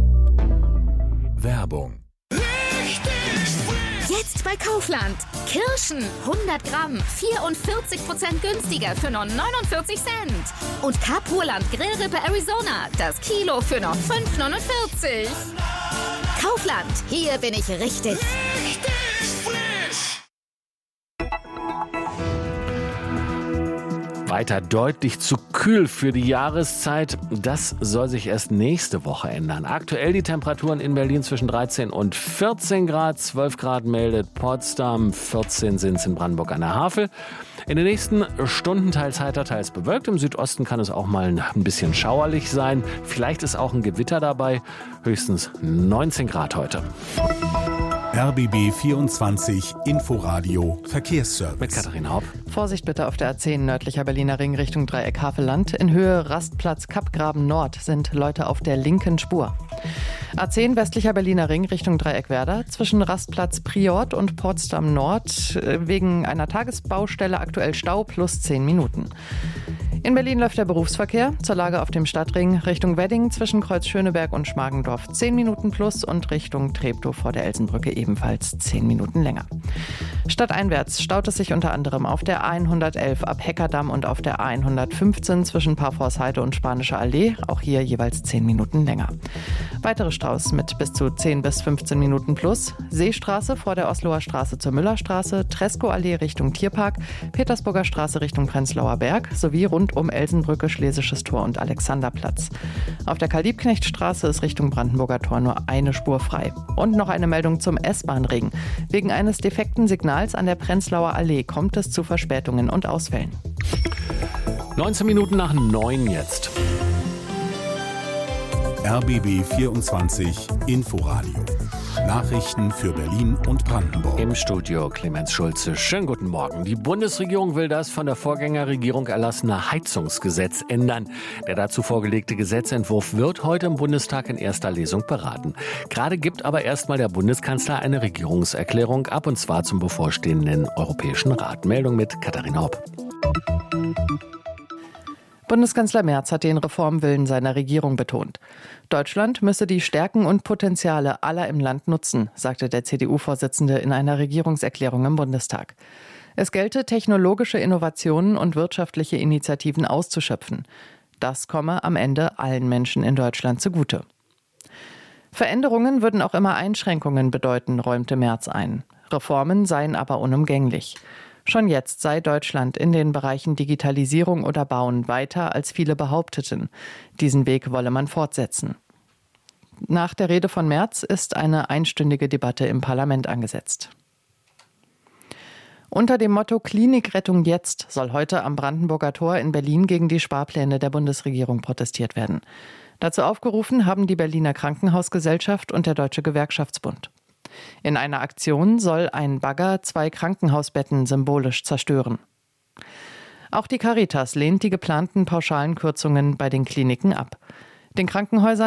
Werbung. Jetzt bei Kaufland. Kirschen hundert Gramm, vierundvierzig Prozent günstiger für nur neunundvierzig Cent. Und Kapurland Grillrippe Arizona, das Kilo für noch fünf neunundvierzig. Kaufland, hier bin ich richtig. Richtig frisch. Weiter deutlich zu kühl für die Jahreszeit. Das soll sich erst nächste Woche ändern. Aktuell die Temperaturen in Berlin zwischen dreizehn und vierzehn Grad. zwölf Grad meldet Potsdam, vierzehn sind es in Brandenburg an der Havel. In den nächsten Stunden teils heiter, teils bewölkt. Im Südosten kann es auch mal ein bisschen schauerlich sein. Vielleicht ist auch ein Gewitter dabei. Höchstens neunzehn Grad heute. R B B vierundzwanzig Inforadio Verkehrsservice. Mit Katharina Haupt. Vorsicht bitte auf der A zehn nördlicher Berliner Ring Richtung Dreieck Havelland. In Höhe Rastplatz Kappgraben Nord sind Leute auf der linken Spur. A zehn westlicher Berliner Ring Richtung Dreieck Werder. Zwischen Rastplatz Priort und Potsdam Nord wegen einer Tagesbaustelle aktuell Stau plus zehn Minuten. In Berlin läuft der Berufsverkehr zur Lage auf dem Stadtring Richtung Wedding zwischen Kreuz Schöneberg und Schmargendorf zehn Minuten plus und Richtung Treptow vor der Elsenbrücke ebenfalls zehn Minuten länger. Stadteinwärts staut es sich unter anderem auf der A hundertelf ab Heckerdamm und auf der A hundertfünfzehn zwischen Parforceheide und Spanische Allee, auch hier jeweils zehn Minuten länger. Weitere Staus mit bis zu zehn bis fünfzehn Minuten plus: Seestraße vor der Osloer Straße zur Müllerstraße, Treskow-Allee Richtung Tierpark, Petersburger Straße Richtung Prenzlauer Berg sowie rund um Elsenbrücke, Schlesisches Tor und Alexanderplatz. Auf der Karl-Liebknecht-Straße ist Richtung Brandenburger Tor nur eine Spur frei. Und noch eine Meldung zum S-Bahn-Ring. Wegen eines defekten Signals an der Prenzlauer Allee kommt es zu Verspätungen und Ausfällen. neunzehn Minuten nach neun jetzt. R B B vierundzwanzig Inforadio. Nachrichten für Berlin und Brandenburg. Im Studio Clemens Schulze. Schönen guten Morgen. Die Bundesregierung will das von der Vorgängerregierung erlassene Heizungsgesetz ändern. Der dazu vorgelegte Gesetzentwurf wird heute im Bundestag in erster Lesung beraten. Gerade gibt aber erstmal der Bundeskanzler eine Regierungserklärung ab, und zwar zum bevorstehenden Europäischen Rat. Meldung mit Katharina Hopp. Bundeskanzler Merz hat den Reformwillen seiner Regierung betont. Deutschland müsse die Stärken und Potenziale aller im Land nutzen, sagte der C D U-Vorsitzende in einer Regierungserklärung im Bundestag. Es gelte, technologische Innovationen und wirtschaftliche Initiativen auszuschöpfen. Das komme am Ende allen Menschen in Deutschland zugute. Veränderungen würden auch immer Einschränkungen bedeuten, räumte Merz ein. Reformen seien aber unumgänglich. Schon jetzt sei Deutschland in den Bereichen Digitalisierung oder Bauen weiter, als viele behaupteten. Diesen Weg wolle man fortsetzen. Nach der Rede von Merz ist eine einstündige Debatte im Parlament angesetzt. Unter dem Motto Klinikrettung jetzt soll heute am Brandenburger Tor in Berlin gegen die Sparpläne der Bundesregierung protestiert werden. Dazu aufgerufen haben die Berliner Krankenhausgesellschaft und der Deutsche Gewerkschaftsbund. In einer Aktion soll ein Bagger zwei Krankenhausbetten symbolisch zerstören. Auch die Caritas lehnt die geplanten pauschalen Kürzungen bei den Kliniken ab. Den Krankenhäusern